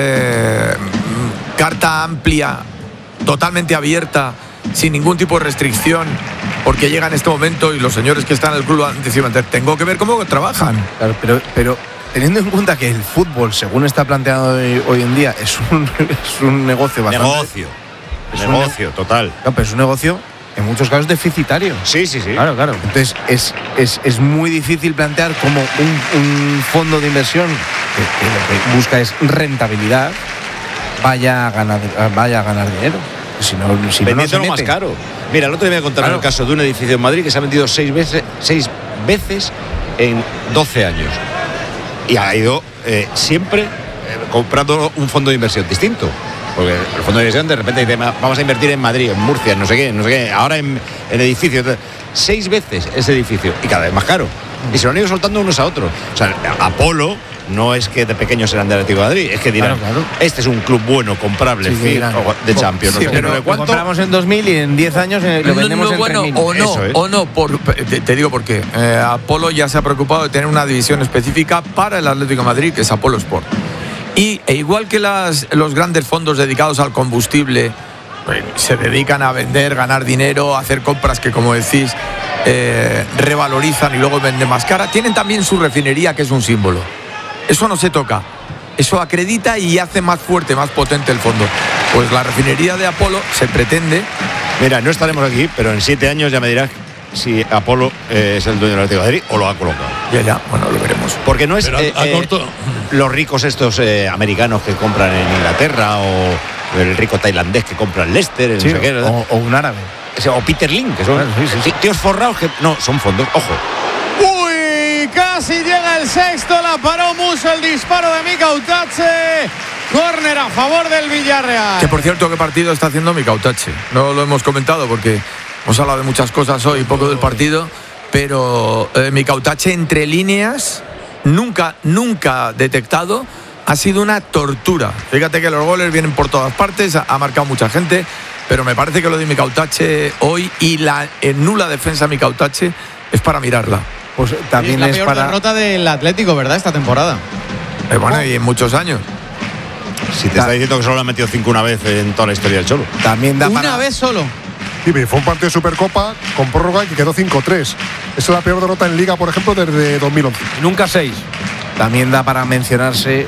carta amplia, totalmente abierta, sin ningún tipo de restricción, porque llega en este momento y los señores que están en el club decían, tengo que ver cómo trabajan? Claro, pero teniendo en cuenta que el fútbol, según está planteado hoy en día, es un negocio bastante... Negocio, total. No, pero es un negocio en muchos casos deficitario. Sí. Claro. Entonces es muy difícil plantear como un fondo de inversión que lo que busca es rentabilidad vaya a ganar dinero. Si no vendiéndolo más caro. Mira, el otro día me contaron el caso de un edificio en Madrid que se ha vendido 6 veces en 12 años. Y ha ido siempre comprando un fondo de inversión distinto. Porque el fondo de inversión de repente dice, vamos a invertir en Madrid, en Murcia, en no sé qué, ahora en edificios. 6 veces ese edificio y cada vez más caro. Y se lo han ido soltando unos a otros. O sea, Apolo no es que de pequeños eran del Atlético de Madrid, es que dirán, este es un club bueno, comprable, de Champions. Sí, pero lo compramos en 2000 y en 10 años lo vendemos en 3000. O no, te digo por qué. Apolo ya se ha preocupado de tener una división específica para el Atlético de Madrid, que es Apolo Sport. E igual que los grandes fondos dedicados al combustible se dedican a vender, ganar dinero, hacer compras que, como decís, revalorizan y luego venden más cara, tienen también su refinería, que es un símbolo. Eso no se toca. Eso acredita y hace más fuerte, más potente el fondo. Pues la refinería de Apolo se pretende... Mira, no estaremos aquí, pero en 7 años ya me dirás si Apolo es el dueño del Atlético de Madrid o lo ha colocado. Ya, bueno, lo veremos. Porque no es los ricos estos americanos que compran en Inglaterra o el rico tailandés que compra en Leicester, no sé qué, o un árabe. O Peter Lim, que son tíos forrados que no, son fondos. Ojo. Uy, casi llega el sexto, la paró Musso, el disparo de Mika Utache. Córner a favor del Villarreal. Que por cierto, ¿qué partido está haciendo Mika Utache? No lo hemos comentado porque hemos hablado de muchas cosas hoy, poco del partido, pero Mika Utache entre líneas, nunca detectado, ha sido una tortura. Fíjate que los goles vienen por todas partes, ha marcado mucha gente, pero me parece que lo de Mika Utache hoy y la nula defensa de Mika Utache es para mirarla. Pues también es la peor derrota del Atlético, ¿verdad? Esta temporada. Bueno, y en muchos años. Si te está diciendo que solo ha metido 5 una vez en toda la historia del Cholo. También da una vez solo. Sí, fue un partido de Supercopa con prórroga y que quedó 5-3. Esa es la peor derrota en Liga, por ejemplo, desde 2011. Nunca 6. También da para mencionarse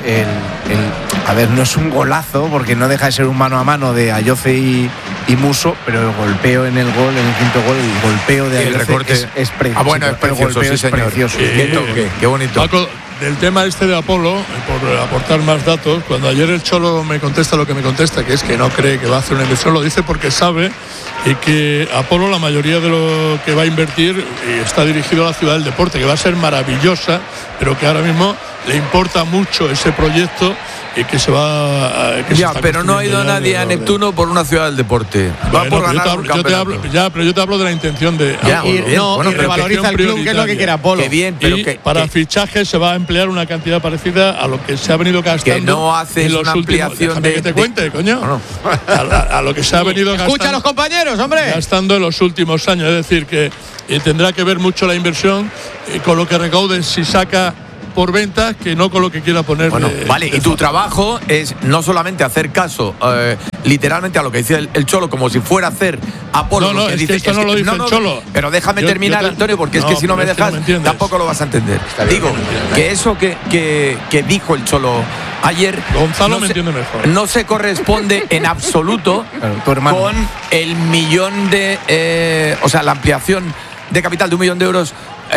a ver, no es un golazo, porque no deja de ser un mano a mano de Ayoce y Musso, pero el golpeo en el gol, en el quinto gol, el golpeo de Ayoce recorte es precioso. Bueno, es precioso, sí, señor. Precioso. Qué bonito. Paco, del tema de Apolo, por aportar más datos, cuando ayer el Cholo me contesta lo que me contesta, que es que no cree que va a hacer una inversión, lo dice porque sabe que Apolo, la mayoría de lo que va a invertir está dirigido a la ciudad del deporte, que va a ser maravillosa, pero que ahora mismo le importa mucho ese proyecto y que se va pero no ha ido nadie a Neptuno por una ciudad del deporte. Va por ganar un campeonato. Pero yo te hablo de la intención de y revaloriza el club, que es lo que quiere Apolo. Qué bien, pero para fichajes se va a emplear una cantidad parecida a lo que se ha venido gastando. Que no haces en los una ampliación que te cuente, coño. A lo que se ha venido gastando. Escucha a los compañeros, hombre. Gastando en los últimos años, es decir que tendrá que ver mucho la inversión con lo que recaude si saca por ventas, que no con lo que quiera poner. Vale, y tu trabajo es no solamente hacer caso literalmente a lo que dice el Cholo, como si fuera a hacer Apolo. No, es que esto no lo dice el Cholo. Pero déjame terminar, Antonio, porque es que si no me dejas, tampoco lo vas a entender. Digo, que eso que dijo el Cholo ayer, Gonzalo me entiende mejor. No se corresponde en absoluto con el millón de... o sea, la ampliación de capital de 1 millón de euros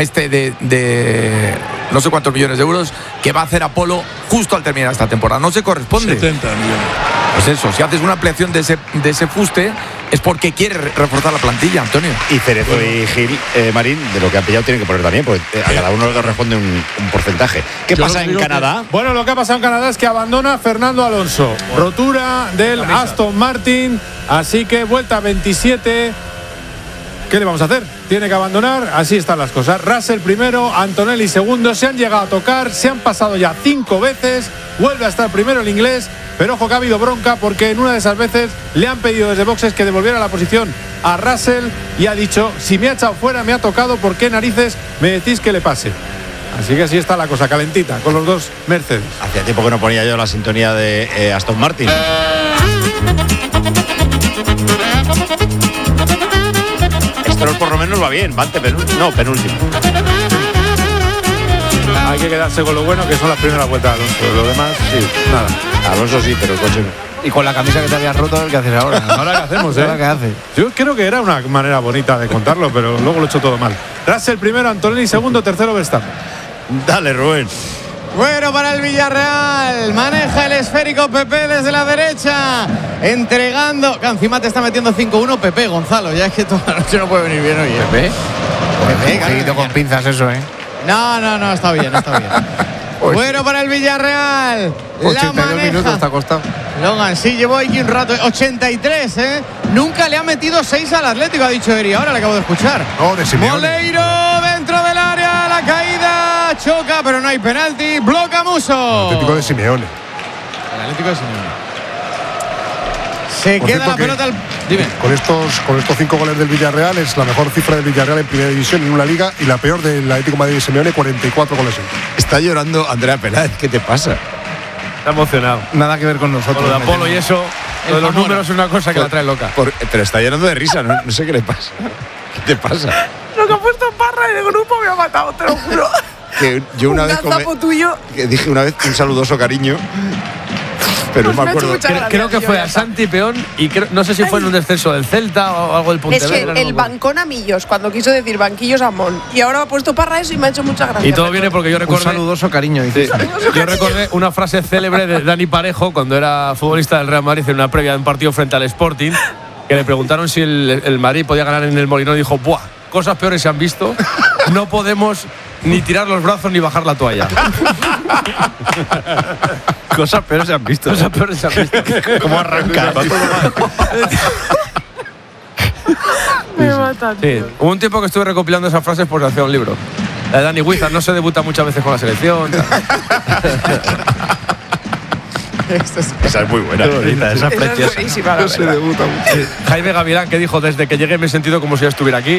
de no sé cuántos millones de euros que va a hacer Apolo justo al terminar esta temporada. No se corresponde. 70 millones. Pues eso, si haces una ampliación de ese fuste, es porque quiere reforzar la plantilla, Antonio. Y Cerezo y Gil, Marín, de lo que han pillado tienen que poner también, porque a cada uno le corresponde un porcentaje. ¿Qué pasa en Canadá? Bueno, lo que ha pasado en Canadá es que abandona Fernando Alonso. Rotura del Aston Martin, así que vuelta 27. ¿Qué le vamos a hacer? Tiene que abandonar, así están las cosas. Russell primero, Antonelli segundo, se han llegado a tocar, se han pasado ya 5 veces, vuelve a estar primero el inglés, pero ojo que ha habido bronca porque en una de esas veces le han pedido desde boxes que devolviera la posición a Russell y ha dicho, si me ha echado fuera, me ha tocado, ¿por qué narices me decís que le pase? Así que así está la cosa, calentita, con los dos Mercedes. Hacía tiempo que no ponía yo la sintonía de Aston Martin. Stroll por lo menos va bien, va penúltimo. Hay que quedarse con lo bueno, que son las primeras vueltas de Alonso. Lo demás, sí, nada. Alonso sí, pero el coche no. Y con la camisa que te habías roto, ¿qué haces ahora? Ahora qué hacemos, ¿Ahora qué haces? Yo creo que era una manera bonita de contarlo, pero luego lo he hecho todo mal. Russell primero, Antonelli segundo, tercero Verstappen. Dale, Rubén. Bueno, para el Villarreal, maneja el esférico Pepe desde la derecha, entregando, encima te está metiendo 5-1 Pepe, Gonzalo, ya es que toda la noche no puede venir bien hoy. Pepe, un poquito con pinzas eso, No, está bien. Bueno, para el Villarreal, 82 minutos está costado. Logan, sí, llevó aquí un rato, 83, nunca le ha metido 6 al Atlético, ha dicho Eri, ahora le acabo de escuchar. No, de Simeone. Moleiro dentro del área, la caída, choca, pero no hay penalti, bloca Musso. Atlético de Simeone. El Atlético de Simeone. Se queda la pelota. Dime. Con estos 5 goles del Villarreal es la mejor cifra del Villarreal en primera división en una liga y la peor del Atlético de Madrid de Simeone, 44 goles. Está llorando Andrea Peláez, ¿qué te pasa? Está emocionado. Nada que ver con nosotros. Con lo de Apolo y eso, lo de los números es una cosa que la trae loca. Pero está llorando de risa, no sé qué le pasa. ¿Qué te pasa? Lo que ha puesto Parra en el grupo me ha matado, te lo juro. Que yo una vez tuyo. Que dije una vez un saludoso cariño, pero Pues no me me ha hecho acuerdo. mucha gracia, Creo que fue a Santi Peón y no sé si fue en un descenso del Celta o algo del Es Pontevedra. que el bancón a Millos, cuando quiso decir banquillos a Mon. Y ahora ha puesto Parra eso y me ha hecho mucha gracia. Y todo viene porque yo Un recordé. saludoso cariño, dice. Yo recordé una frase célebre de Dani Parejo cuando era futbolista del Real Madrid en una previa de un partido frente al Sporting, que le preguntaron si el Madrid podía ganar en el Molinón y dijo, ¡buah! Cosas peores se han visto. No podemos ni tirar los brazos ni bajar la toalla. Cosas peores se han visto. Cosas peores se han visto. ¿Cómo arranca? Me matan. Sí, hubo un tiempo que estuve recopilando esas frases por hacer un libro. La de Dani Huizar, no se debuta muchas veces con la selección. Esa es muy buena. Esa es preciosa. Buenísima, la No se verdad. debuta mucho. Jaime Gavilán, que dijo, desde que llegué me he sentido como si ya estuviera aquí.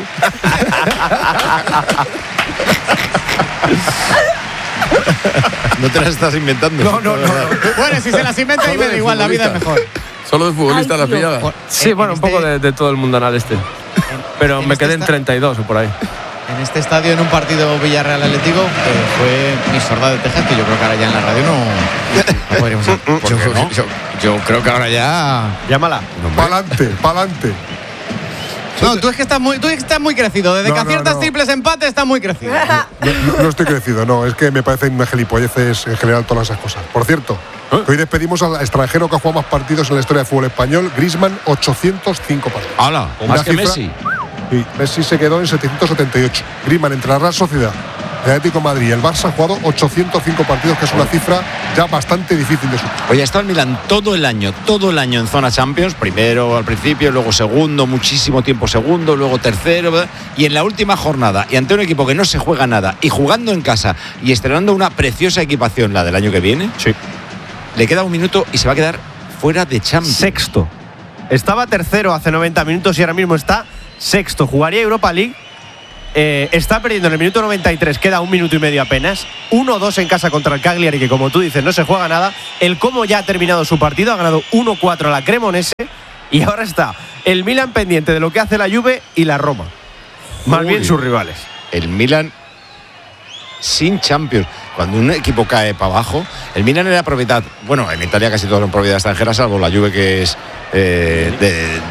No te las estás inventando. No. Bueno, si se las inventa y me da igual, la vida es mejor. Solo de futbolista la pillada. Sí, bueno, un poco de todo el mundanal este. Pero me quedé en 32 o por ahí. En este estadio, en un partido Villarreal Atlético, fue mi sorda de Texas, que yo creo que ahora ya en la radio no podríamos hacer. Yo creo que ahora ya. Llámala. Pa'lante. No, tú es que estás muy crecido. Desde que aciertas triples empate, estás muy crecido. No estoy crecido, no. Es que me parecen una gilipolleces en general todas esas cosas. Por cierto, hoy despedimos al extranjero que ha jugado más partidos en la historia del fútbol español, Griezmann, 805 partidos. ¡Hala! Más que Messi. Sí, Messi se quedó en 778. Griezmann, entre la Real Sociedad, el Atlético de Madrid y el Barça, ha jugado 805 partidos, que es una cifra ya bastante difícil de superar. Oye, ha estado el Milan todo el año en zona Champions, primero al principio, luego segundo, muchísimo tiempo segundo, luego tercero, ¿verdad? Y en la última jornada, y ante un equipo que no se juega nada, y jugando en casa, y estrenando una preciosa equipación, la del año que viene, Sí. le queda un minuto y se va a quedar fuera de Champions. Sexto. Estaba tercero hace 90 minutos y ahora mismo está sexto. Jugaría Europa League. Está perdiendo en el minuto 93, queda un minuto y medio apenas. 1-2 en casa contra el Cagliari, que como tú dices, no se juega nada. El Como ya ha terminado su partido, ha ganado 1-4 a la Cremonese. Y ahora está el Milan pendiente de lo que hace la Juve y la Roma. Más bien sus rivales. El Milan sin Champions. Cuando un equipo cae para abajo, el Milan era propiedad. Bueno, en Italia casi todos son propiedad extranjera, salvo la Juve, que es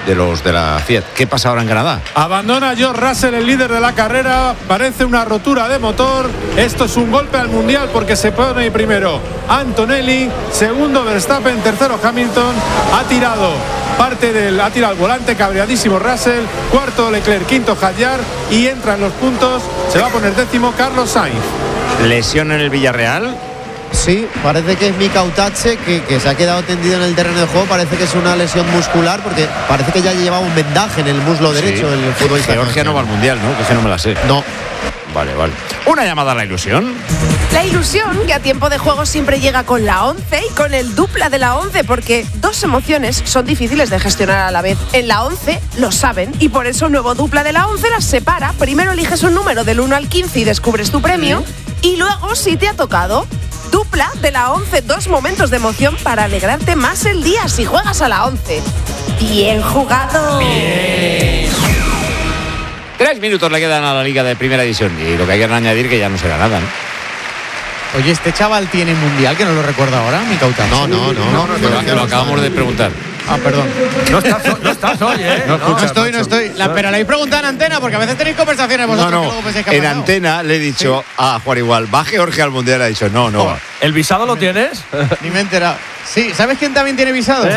los de la Fiat. ¿Qué pasa ahora en Canadá? Abandona George Russell, el líder de la carrera. Parece una rotura de motor. Esto es un golpe al mundial porque se pone primero Antonelli, segundo Verstappen, tercero Hamilton. Ha tirado el volante, cabreadísimo Russell. Cuarto Leclerc, quinto Hadjar. Y entra en los puntos. Se va a poner décimo Carlos Sainz. ¿Lesión en el Villarreal? Sí, parece que es Mika Utache, que se ha quedado tendido en el terreno de juego. Parece que es una lesión muscular, porque parece que ya llevaba un vendaje en el muslo derecho. El futbolista. Georgia no va al mundial, ¿no? Que ese no me la sé. No. Vale. Una llamada a la ilusión. La ilusión, que a tiempo de juego siempre llega con la 11 y con el dupla de la 11, porque dos emociones son difíciles de gestionar a la vez. En la 11 lo saben, y por eso un nuevo dupla de la 11 las separa. Primero eliges un número del 1 al 15 y descubres tu premio, y luego, si te ha tocado, dupla de la 11, dos momentos de emoción para alegrarte más el día si juegas a la 11. ¡Bien jugado! Bien. 3 minutos le quedan a la Liga de Primera División, y lo que hay que añadir que ya no será nada, ¿no? Oye, ¿este chaval tiene mundial? Que no lo recuerdo ahora, Mika Utache. No. Lo acabamos de preguntar. Ah, perdón. No estás hoy, ¿eh? No estoy. Pero le habéis preguntado en antena, porque a veces tenéis conversaciones vosotros. No. Que luego pensáis que ha En pasado. antena le he dicho a Juan Igual, va Georgia al mundial. Ha dicho, no. ¿El visado lo tienes? Ni me he enterado. Sí, ¿sabes quién también tiene visado?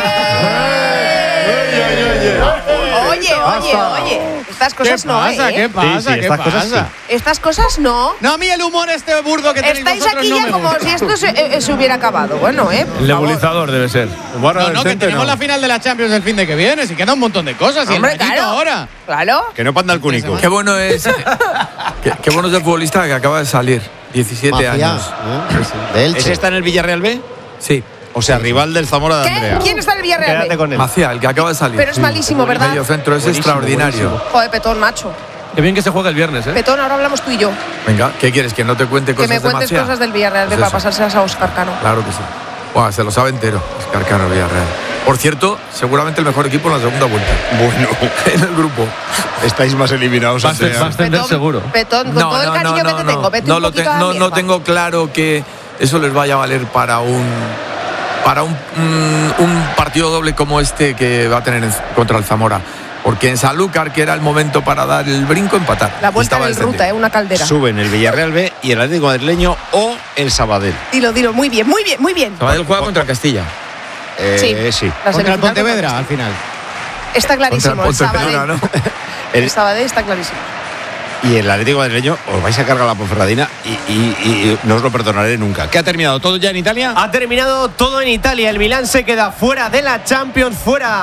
Oye. Estas cosas no, ¿eh? ¿Qué pasa? ¿Qué pasa? Estas cosas no. No, a mí el humor burdo que tenéis Estáis vosotros aquí no ya me como gusta. si esto se hubiera acabado. Bueno, El nebulizador debe ser. No, que tenemos la final de la Champions el fin de que viene. Si queda un montón de cosas. Y Hombre, el ratito claro. ahora. Claro. Que no panda el cúnico. Qué bueno es qué bueno es el futbolista que acaba de salir, 17 años. ¿Ese está en el Villarreal B? Sí. O sea, rival del Zamora de Andrea. ¿Quién está en el Villarreal? Quédate con él. Macía, el que acaba de salir. Pero es malísimo, ¿verdad? Medio centro es extraordinario. Joder, Petón, macho. Qué bien que se juega el viernes, ¿eh? Petón, ahora hablamos tú y yo. Venga, ¿qué quieres? ¿Que no te cuente Que cosas me de cuentes Macía? cosas del Villarreal Pues para eso. pasárselas a Óscar Cano. Claro que sí. Buah, se lo sabe entero, Óscar Cano Villarreal. Por cierto, seguramente el mejor equipo en la segunda vuelta. Bueno, en el grupo. Estáis más eliminados. Va a ascender seguro. Petón, con todo el cariño que te tengo, vete un poquito a la no mierda. tengo claro que eso les vaya a valer para un partido doble como este que va a tener contra el Zamora. Porque en Sanlúcar, que era el momento para dar el brinco, empatar. La vuelta Estaba del descendido. ruta, una caldera. Suben el Villarreal B y el Atlético Madrileño o el Sabadell. Dilo, muy bien. Sabadell juega contra el Castilla. Sí. Sí. La Contra el semifinal Pontevedra, al final. Está clarísimo, el Pontevedra, Sabadell. ¿no? El Sabadell está clarísimo. Y el Atlético Madrileño os vais a cargar la Ponferradina y no os lo perdonaré nunca. ¿Qué ha terminado todo ya en Italia? Ha terminado todo en Italia. El Milán se queda fuera de la Champions,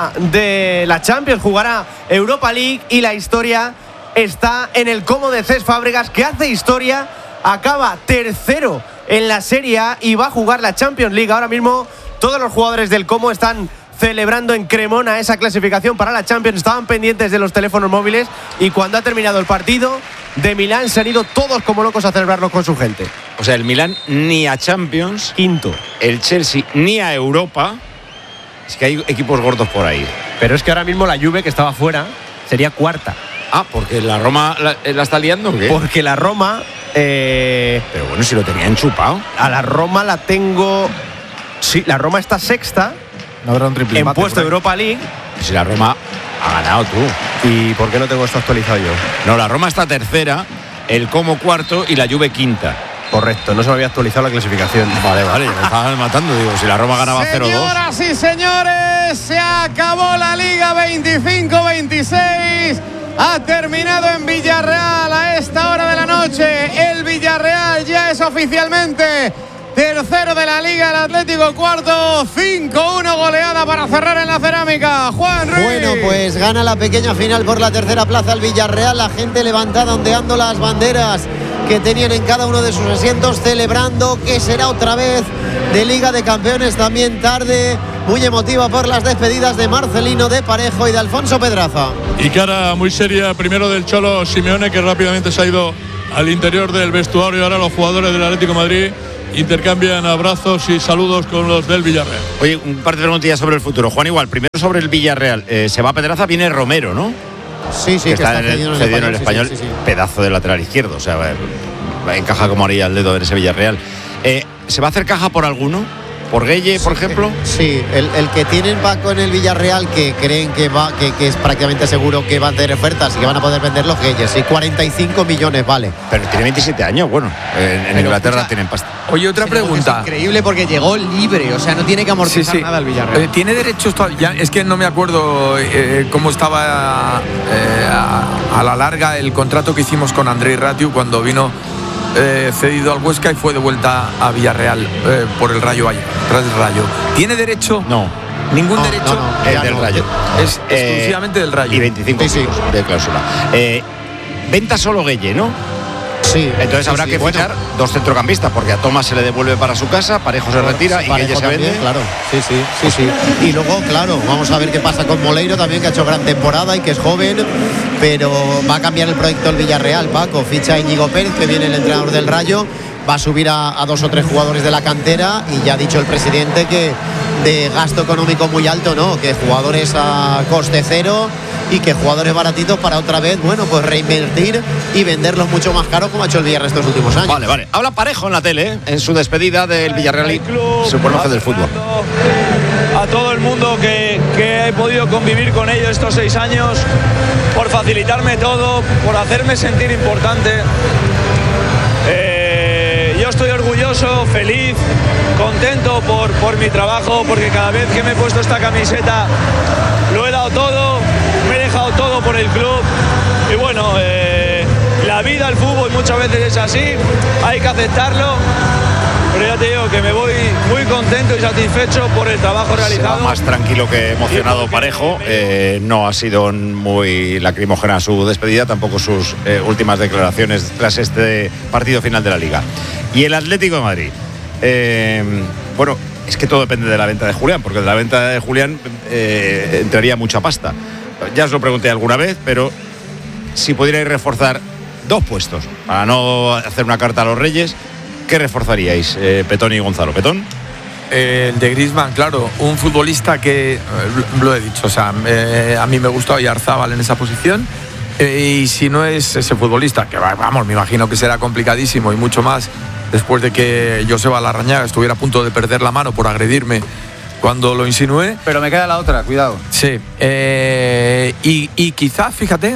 jugará Europa League y la historia está en el Como de Cesc Fábregas, que hace historia, acaba tercero en la Serie A y va a jugar la Champions League. Ahora mismo todos los jugadores del Como están celebrando en Cremona esa clasificación para la Champions. Estaban pendientes de los teléfonos móviles y cuando ha terminado el partido de Milán se han ido todos como locos a celebrarlo con su gente. O sea, el Milán ni a Champions. Quinto. El Chelsea ni a Europa. Es que hay equipos gordos por ahí. Pero es que ahora mismo la Juve, que estaba fuera, sería cuarta. Ah, porque la Roma la está liando, ¿o qué? Porque la Roma... Pero bueno, si lo tenían chupado. A la Roma la tengo... Sí, la Roma está sexta. No habrá un triple en empate puesto de por ahí. Europa League. Si la Roma ha ganado tú. ¿Y por qué no tengo esto actualizado yo? No, la Roma está tercera, el Como cuarto y la Juve quinta. Correcto, no se me había actualizado la clasificación. Vale, ya me estaban matando. Digo, si la Roma ganaba 0-2. Señoras y señores, se acabó la Liga 25-26. Ha terminado en Villarreal a esta hora de la noche. El Villarreal ya es oficialmente tercero de la Liga, el Atlético cuarto. 5-1 goleada para cerrar en la cerámica. Juan Ruiz. Bueno, pues gana la pequeña final por la tercera plaza el Villarreal. La gente levantada ondeando las banderas que tenían en cada uno de sus asientos, celebrando que será otra vez de Liga de Campeones. También tarde muy emotiva por las despedidas de Marcelino, de Parejo y de Alfonso Pedraza. Y cara muy seria primero del Cholo Simeone, que rápidamente se ha ido al interior del vestuario. Y ahora los jugadores del Atlético de Madrid intercambian abrazos y saludos con los del Villarreal. Oye, un par de preguntillas sobre el futuro. Juan, igual, primero sobre el Villarreal. Se va Pedraza, viene Romero, ¿no? Sí, que está cedido en el Español. Sí. Pedazo de lateral izquierdo. O sea, encaja como haría el dedo en ese Villarreal. ¿Se va a hacer caja por alguno? por Gueye, por ejemplo. Sí, el que tienen Paco en el Villarreal, que creen que es prácticamente seguro que van a tener ofertas y que van a poder vender los Gueye. Sí, 45 millones vale. Pero tiene 27 años, bueno, en Inglaterra tienen pasta. Oye, otra pregunta. Es increíble porque llegó libre, o sea, no tiene que amortizar nada el Villarreal. ¿Tiene derechos todavía? Es que no me acuerdo cómo estaba a la larga el contrato que hicimos con Andrei Ratiu cuando vino cedido al Huesca y fue de vuelta a Villarreal por el Rayo Vallecano, tras el Rayo. ¿Tiene derecho? No. ¿Ningún derecho? El del Rayo. Es exclusivamente del Rayo. Y 25 de cláusula. Venta solo Gueye, ¿no? Sí. Entonces habrá que fichar dos centrocampistas, porque a Tomás se le devuelve para su casa, Parejo se retira y Gueye se vende. Claro, sí. Y luego, claro, vamos a ver qué pasa con Moleiro también, que ha hecho gran temporada y que es joven, pero va a cambiar el proyecto del Villarreal, Paco. Ficha a Íñigo Pérez, que viene el entrenador del Rayo, va a subir a 2 o 3 jugadores de la cantera y ya ha dicho el presidente que de gasto económico muy alto, ¿no? Que jugadores a coste cero y que jugadores baratitos para otra vez, bueno, pues reinvertir y venderlos mucho más caros como ha hecho el Villarreal estos últimos años. Vale. Habla Parejo en la tele, en su despedida del Villarreal y su personaje del fútbol. A todo el mundo que he podido convivir con ellos estos 6 años, por facilitarme todo, por hacerme sentir importante. Yo estoy orgulloso, feliz, contento por mi trabajo, porque cada vez que me he puesto esta camiseta lo he dado todo, me he dejado todo por el club y bueno, la vida, el fútbol muchas veces es así, hay que aceptarlo, pero ya te digo que me voy muy contento y satisfecho por el trabajo realizado. Se va más tranquilo que emocionado Parejo, no ha sido muy lacrimógena su despedida, tampoco sus últimas declaraciones tras este partido final de la Liga. Y el Atlético de Madrid, bueno, es que todo depende de la venta de Julián, porque de la venta de Julián entraría mucha pasta. Ya os lo pregunté alguna vez, pero si pudierais reforzar 2 puestos para no hacer una carta a los Reyes, ¿qué reforzaríais, Petón y Gonzalo? ¿Petón? El de Griezmann, claro, un futbolista que, lo he dicho, o sea, a mí me gusta Oyarzábal en esa posición, y si no es ese futbolista, que vamos, me imagino que será complicadísimo y mucho más después de que Joseba Larrañaga estuviera a punto de perder la mano por agredirme cuando lo insinué. Pero me queda la otra, cuidado. Sí, y quizás, fíjate,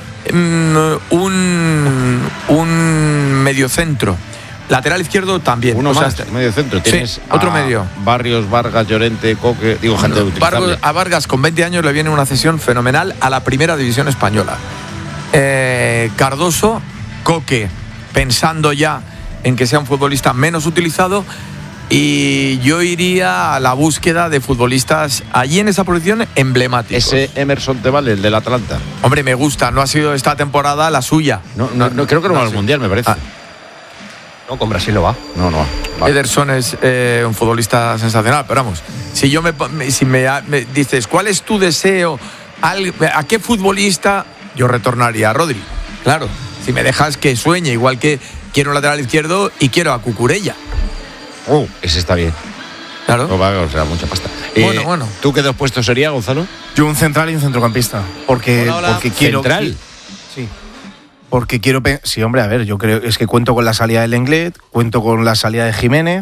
un mediocentro. Lateral izquierdo también. Uno más, medio centro. Tienes otro medio. Barrios, Vargas, Llorente, Coque. Digo, gente utilizable. A Vargas con 20 años le viene una cesión fenomenal a la primera división española. Cardoso, Coque, pensando ya en que sea un futbolista menos utilizado. Y yo iría a la búsqueda de futbolistas allí en esa posición emblemáticos. Ese Emerson te vale, el del Atlanta. Hombre, me gusta. No ha sido esta temporada la suya. No, creo que no va al Mundial, me parece. No, con Brasil no va. No va. Vale. Ederson es un futbolista sensacional, pero vamos, si me dices, ¿cuál es tu deseo? ¿A qué futbolista? Yo retornaría a Rodri. Claro, si me dejas que sueñe, igual que quiero un lateral izquierdo y quiero a Cucurella. Ese está bien. Claro. No va a mucha pasta. Bueno. ¿Tú qué 2 puestos sería, Gonzalo? Yo un central y un centrocampista. Porque quiero. ¿Central? Sí. Porque quiero. Sí, hombre, a ver, yo creo. Es que cuento con la salida de Lenglet, cuento con la salida de Jiménez.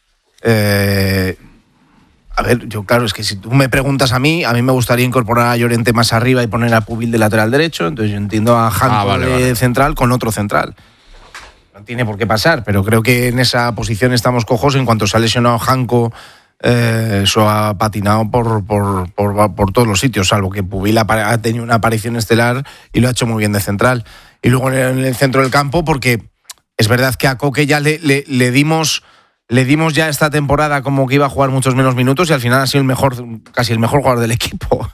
A ver, yo, claro, es que si tú me preguntas a mí me gustaría incorporar a Llorente más arriba y poner a Pubil de lateral derecho. Entonces yo entiendo a Janko de central con otro central. No tiene por qué pasar, pero creo que en esa posición estamos cojos. En cuanto se ha lesionado Janko, eso ha patinado por todos los sitios, salvo que Pubil ha tenido una aparición estelar y lo ha hecho muy bien de central. Y luego en el centro del campo, porque es verdad que a Coque ya le dimos ya esta temporada como que iba a jugar muchos menos minutos y al final ha sido casi el mejor jugador del equipo.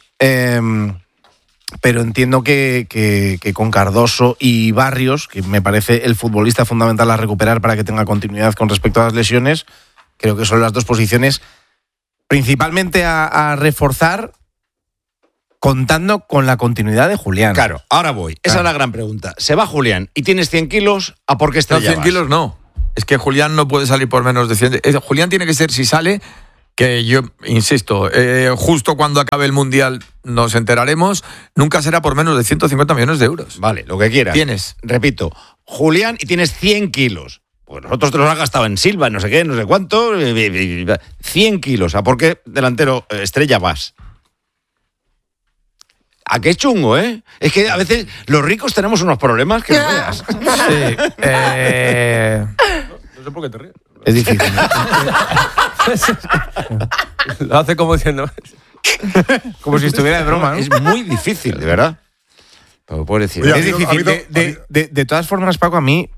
Pero entiendo que con Cardoso y Barrios, que me parece el futbolista fundamental a recuperar para que tenga continuidad con respecto a las lesiones, creo que son las 2 posiciones principalmente a reforzar, contando con la continuidad de Julián. Claro, ahora voy. Esa es la gran pregunta. Se va Julián y tienes 100 kilos, ¿a por qué estrella? No, 100 kilos no. Es que Julián no puede salir por menos de 100. Julián tiene que ser, si sale, que yo insisto, justo cuando acabe el Mundial nos enteraremos, nunca será por menos de 150 millones de euros. Vale, lo que quieras. Tienes. Repito, Julián y tienes 100 kilos. pues nosotros te los has gastado en Silva, no sé qué, no sé cuánto, 100 kilos. ¿A por qué delantero estrella vas? ¿A qué chungo, eh? Es que a veces los ricos tenemos unos problemas que no veas. Sí, No sé por qué te ríes. Es difícil. Lo hace como diciendo. Como si estuviera de broma, ¿no? Es muy difícil, de verdad. Pero puedo decir. Es difícil. De todas formas, Paco, a mí.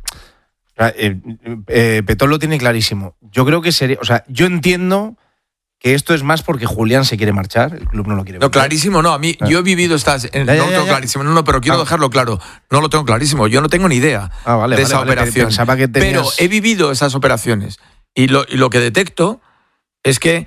Petón lo tiene clarísimo. Yo creo que sería. O sea, yo entiendo que esto es más porque Julián se quiere marchar, el club no lo quiere No, vender. clarísimo, no. A mí, yo he vivido estas. No lo tengo clarísimo, no, pero quiero dejarlo claro. No lo tengo clarísimo. Yo no tengo ni idea de esa operación. Pensaba que tenías... Pero he vivido esas operaciones. Y lo que detecto es que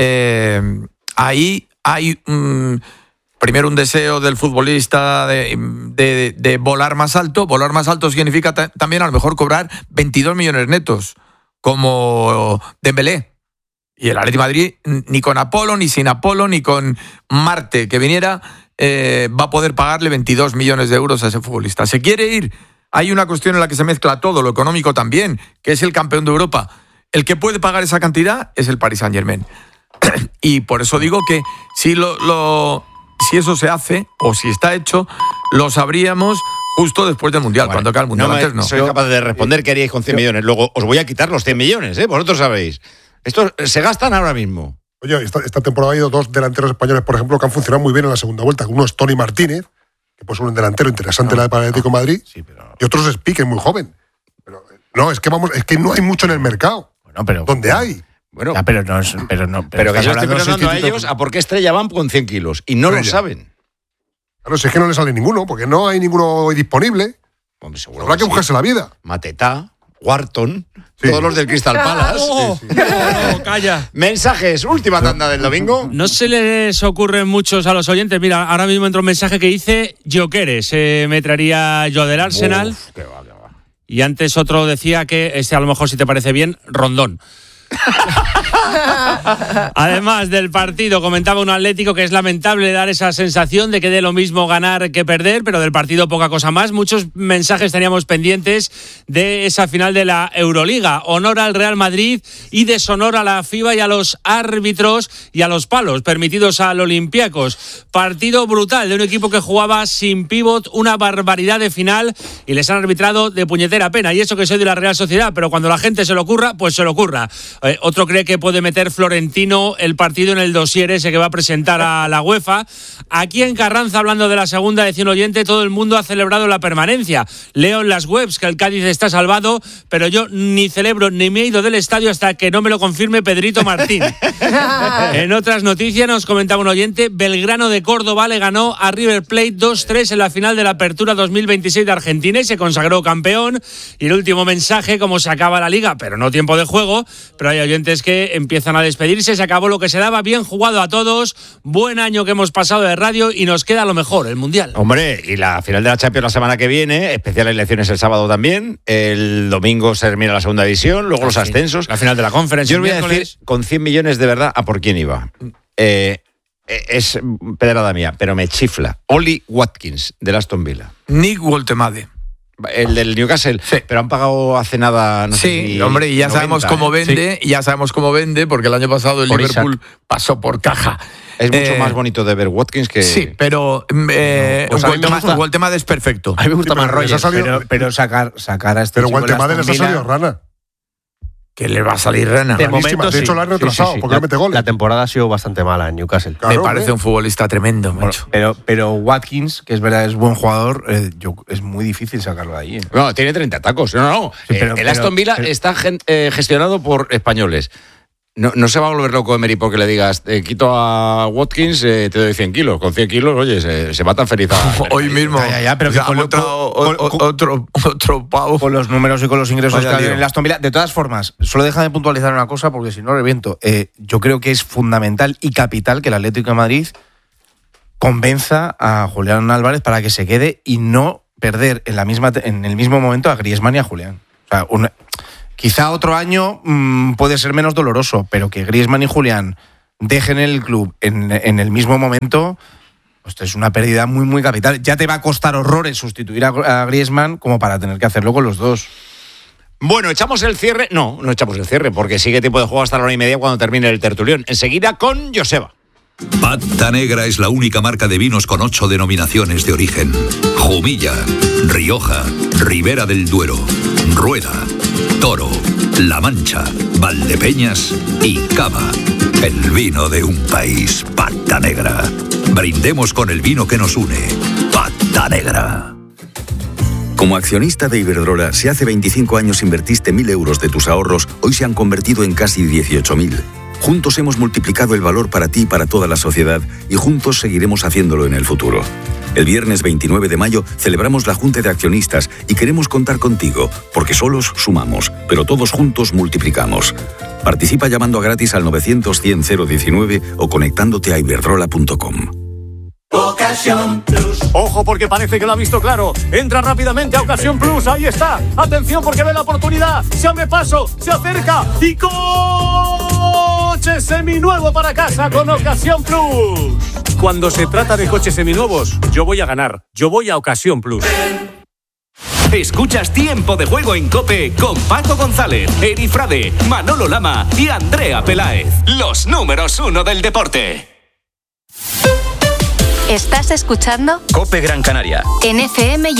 ahí hay primero un deseo del futbolista de volar más alto. Volar más alto significa también a lo mejor cobrar 22 millones netos, como Dembélé. Y el Atlético de Madrid, ni con Apolo, ni sin Apolo, ni con Marte que viniera, va a poder pagarle 22 millones de euros a ese futbolista. ¿Se quiere ir? Hay una cuestión en la que se mezcla todo, lo económico también, que es el campeón de Europa. El que puede pagar esa cantidad es el Paris Saint-Germain. Y por eso digo que si eso se hace, o si está hecho, lo sabríamos justo después del Mundial, cuando acabe el Mundial. Antes no. Soy capaz de responder qué haríais con 100 millones. Luego os voy a quitar los 100 millones, ¿eh? Vosotros sabéis. Estos se gastan ahora mismo. Oye, esta temporada ha habido 2 delanteros españoles, por ejemplo, que han funcionado muy bien en la segunda vuelta. Uno es Tony Martínez, que puede ser un delantero interesante para el Atlético de Madrid, y otro es Pique, muy joven. Pero, no, es que no hay mucho en el mercado. Bueno, pero ¿dónde hay? Bueno, ya, pero que yo estoy preguntando a ellos a por qué Estrella van con 100 kilos y no lo saben. Claro, si es que no le sale ninguno, porque no hay ninguno disponible. Hombre, seguro habrá que buscarse la vida. Mateta, Wharton, todos los del Crystal Palace. No, calla. Mensajes, última tanda del domingo. No se les ocurren muchos a los oyentes. Mira, ahora mismo entra un mensaje que dice Jokeres, me traería yo del Arsenal. Uf, qué va. Y antes otro decía que, a lo mejor si te parece bien, Rondón. Además del partido, comentaba un Atlético que es lamentable dar esa sensación de que dé lo mismo ganar que perder, pero del partido poca cosa más. Muchos mensajes teníamos pendientes de esa final de la Euroliga. Honor al Real Madrid y deshonor a la FIBA y a los árbitros y a los palos permitidos al Olympiacos. Partido brutal de un equipo que jugaba sin pívot, una barbaridad de final, y les han arbitrado de puñetera pena. Y eso que soy de la Real Sociedad, pero cuando la gente se lo ocurra, pues se lo ocurra. Otro cree que puede meter Florentino el partido en el dossier ese que va a presentar a la UEFA. Aquí en Carranza, hablando de la segunda, decía un oyente, todo el mundo ha celebrado la permanencia. Leo en las webs que el Cádiz está salvado, pero yo ni celebro ni me he ido del estadio hasta que no me lo confirme Pedrito Martín. En otras noticias nos comentaba un oyente, Belgrano de Córdoba le ganó a River Plate 2-3 en la final de la Apertura 2026 de Argentina y se consagró campeón. Y el último mensaje, como se acaba la liga, pero no tiempo de juego, pero hay oyentes que empiezan a despedirse, se acabó lo que se daba, bien jugado a todos, buen año que hemos pasado de radio y nos queda lo mejor, el Mundial. Hombre, y la final de la Champions la semana que viene, especiales elecciones el sábado también, el domingo se termina la segunda división, luego los ascensos. La final de la Conference. Yo os voy a decir, con 100 millones de verdad, a por quién iba. Es pedrada mía, pero me chifla. Oli Watkins, del Aston Villa. Nick Woltemade. El del Newcastle, sí. Pero han pagado hace nada, no sé. Sí, hombre, y ya 90, sabemos cómo vende, sí. Y ya sabemos cómo vende, porque el año pasado el por Liverpool Isaac. Pasó por caja. Es mucho más bonito de ver Watkins que... Sí, pero Woltemade es perfecto. A mí me gusta más Rogers, pero sacar a este pero Woltemade les ha salido rana. Que le va a salir rana. De momento, de hecho, lo han retrasado porque no mete goles. La temporada ha sido bastante mala en Newcastle. Claro, me parece un futbolista tremendo, macho. Pero Watkins, que es verdad, es buen jugador, es muy difícil sacarlo de ahí. No, tiene 30 tacos. No. Sí, el Aston Villa está gestionado por españoles. No se va a volver loco Emery porque le digas, quito a Watkins, te doy 100 kilos. Con 100 kilos, oye, se va tan feliz. Hoy mismo. Pero ha montado otro pavo. Con los números y con los ingresos que hay en el Aston Villa. De todas formas, solo déjame puntualizar una cosa porque si no reviento. Yo creo que es fundamental y capital que el Atlético de Madrid convenza a Julián Álvarez para que se quede y no perder en el mismo momento a Griezmann y a Julián. O sea, quizá otro año puede ser menos doloroso, pero que Griezmann y Julián dejen el club en el mismo momento, pues es una pérdida muy, muy capital. Ya te va a costar horrores sustituir a Griezmann como para tener que hacerlo con los dos. Bueno, ¿echamos el cierre? No echamos el cierre, porque sigue tiempo de juego hasta la 1:30 cuando termine el tertulión. Enseguida con Joseba. Pata Negra es la única marca de vinos con 8 denominaciones de origen. Jumilla, Rioja, Ribera del Duero, Rueda, Toro, La Mancha, Valdepeñas y Cava. El vino de un país. Pata Negra. Brindemos con el vino que nos une. Pata Negra. Como accionista de Iberdrola, si hace 25 años invertiste 1.000 euros de tus ahorros, hoy se han convertido en casi 18.000. Juntos hemos multiplicado el valor para ti y para toda la sociedad, y juntos seguiremos haciéndolo en el futuro. El viernes 29 de mayo celebramos la Junta de Accionistas y queremos contar contigo, porque solos sumamos, pero todos juntos multiplicamos. Participa llamando a gratis al 900-100-019 o conectándote a iberdrola.com. Ocasión Plus. Ojo, porque parece que lo ha visto claro. Entra rápidamente a Ocasión Plus. Ahí está. Atención, porque ve la oportunidad. Se abre paso, se acerca y coche seminuevo para casa con Ocasión Plus. Cuando se trata de coches seminuevos, yo voy a ganar. Yo voy a Ocasión Plus. Escuchas Tiempo de Juego en COPE con Paco González, Eri Frade, Manolo Lama y Andrea Peláez. Los números 1 del deporte. ¿Estás escuchando? COPE Gran Canaria. En FM y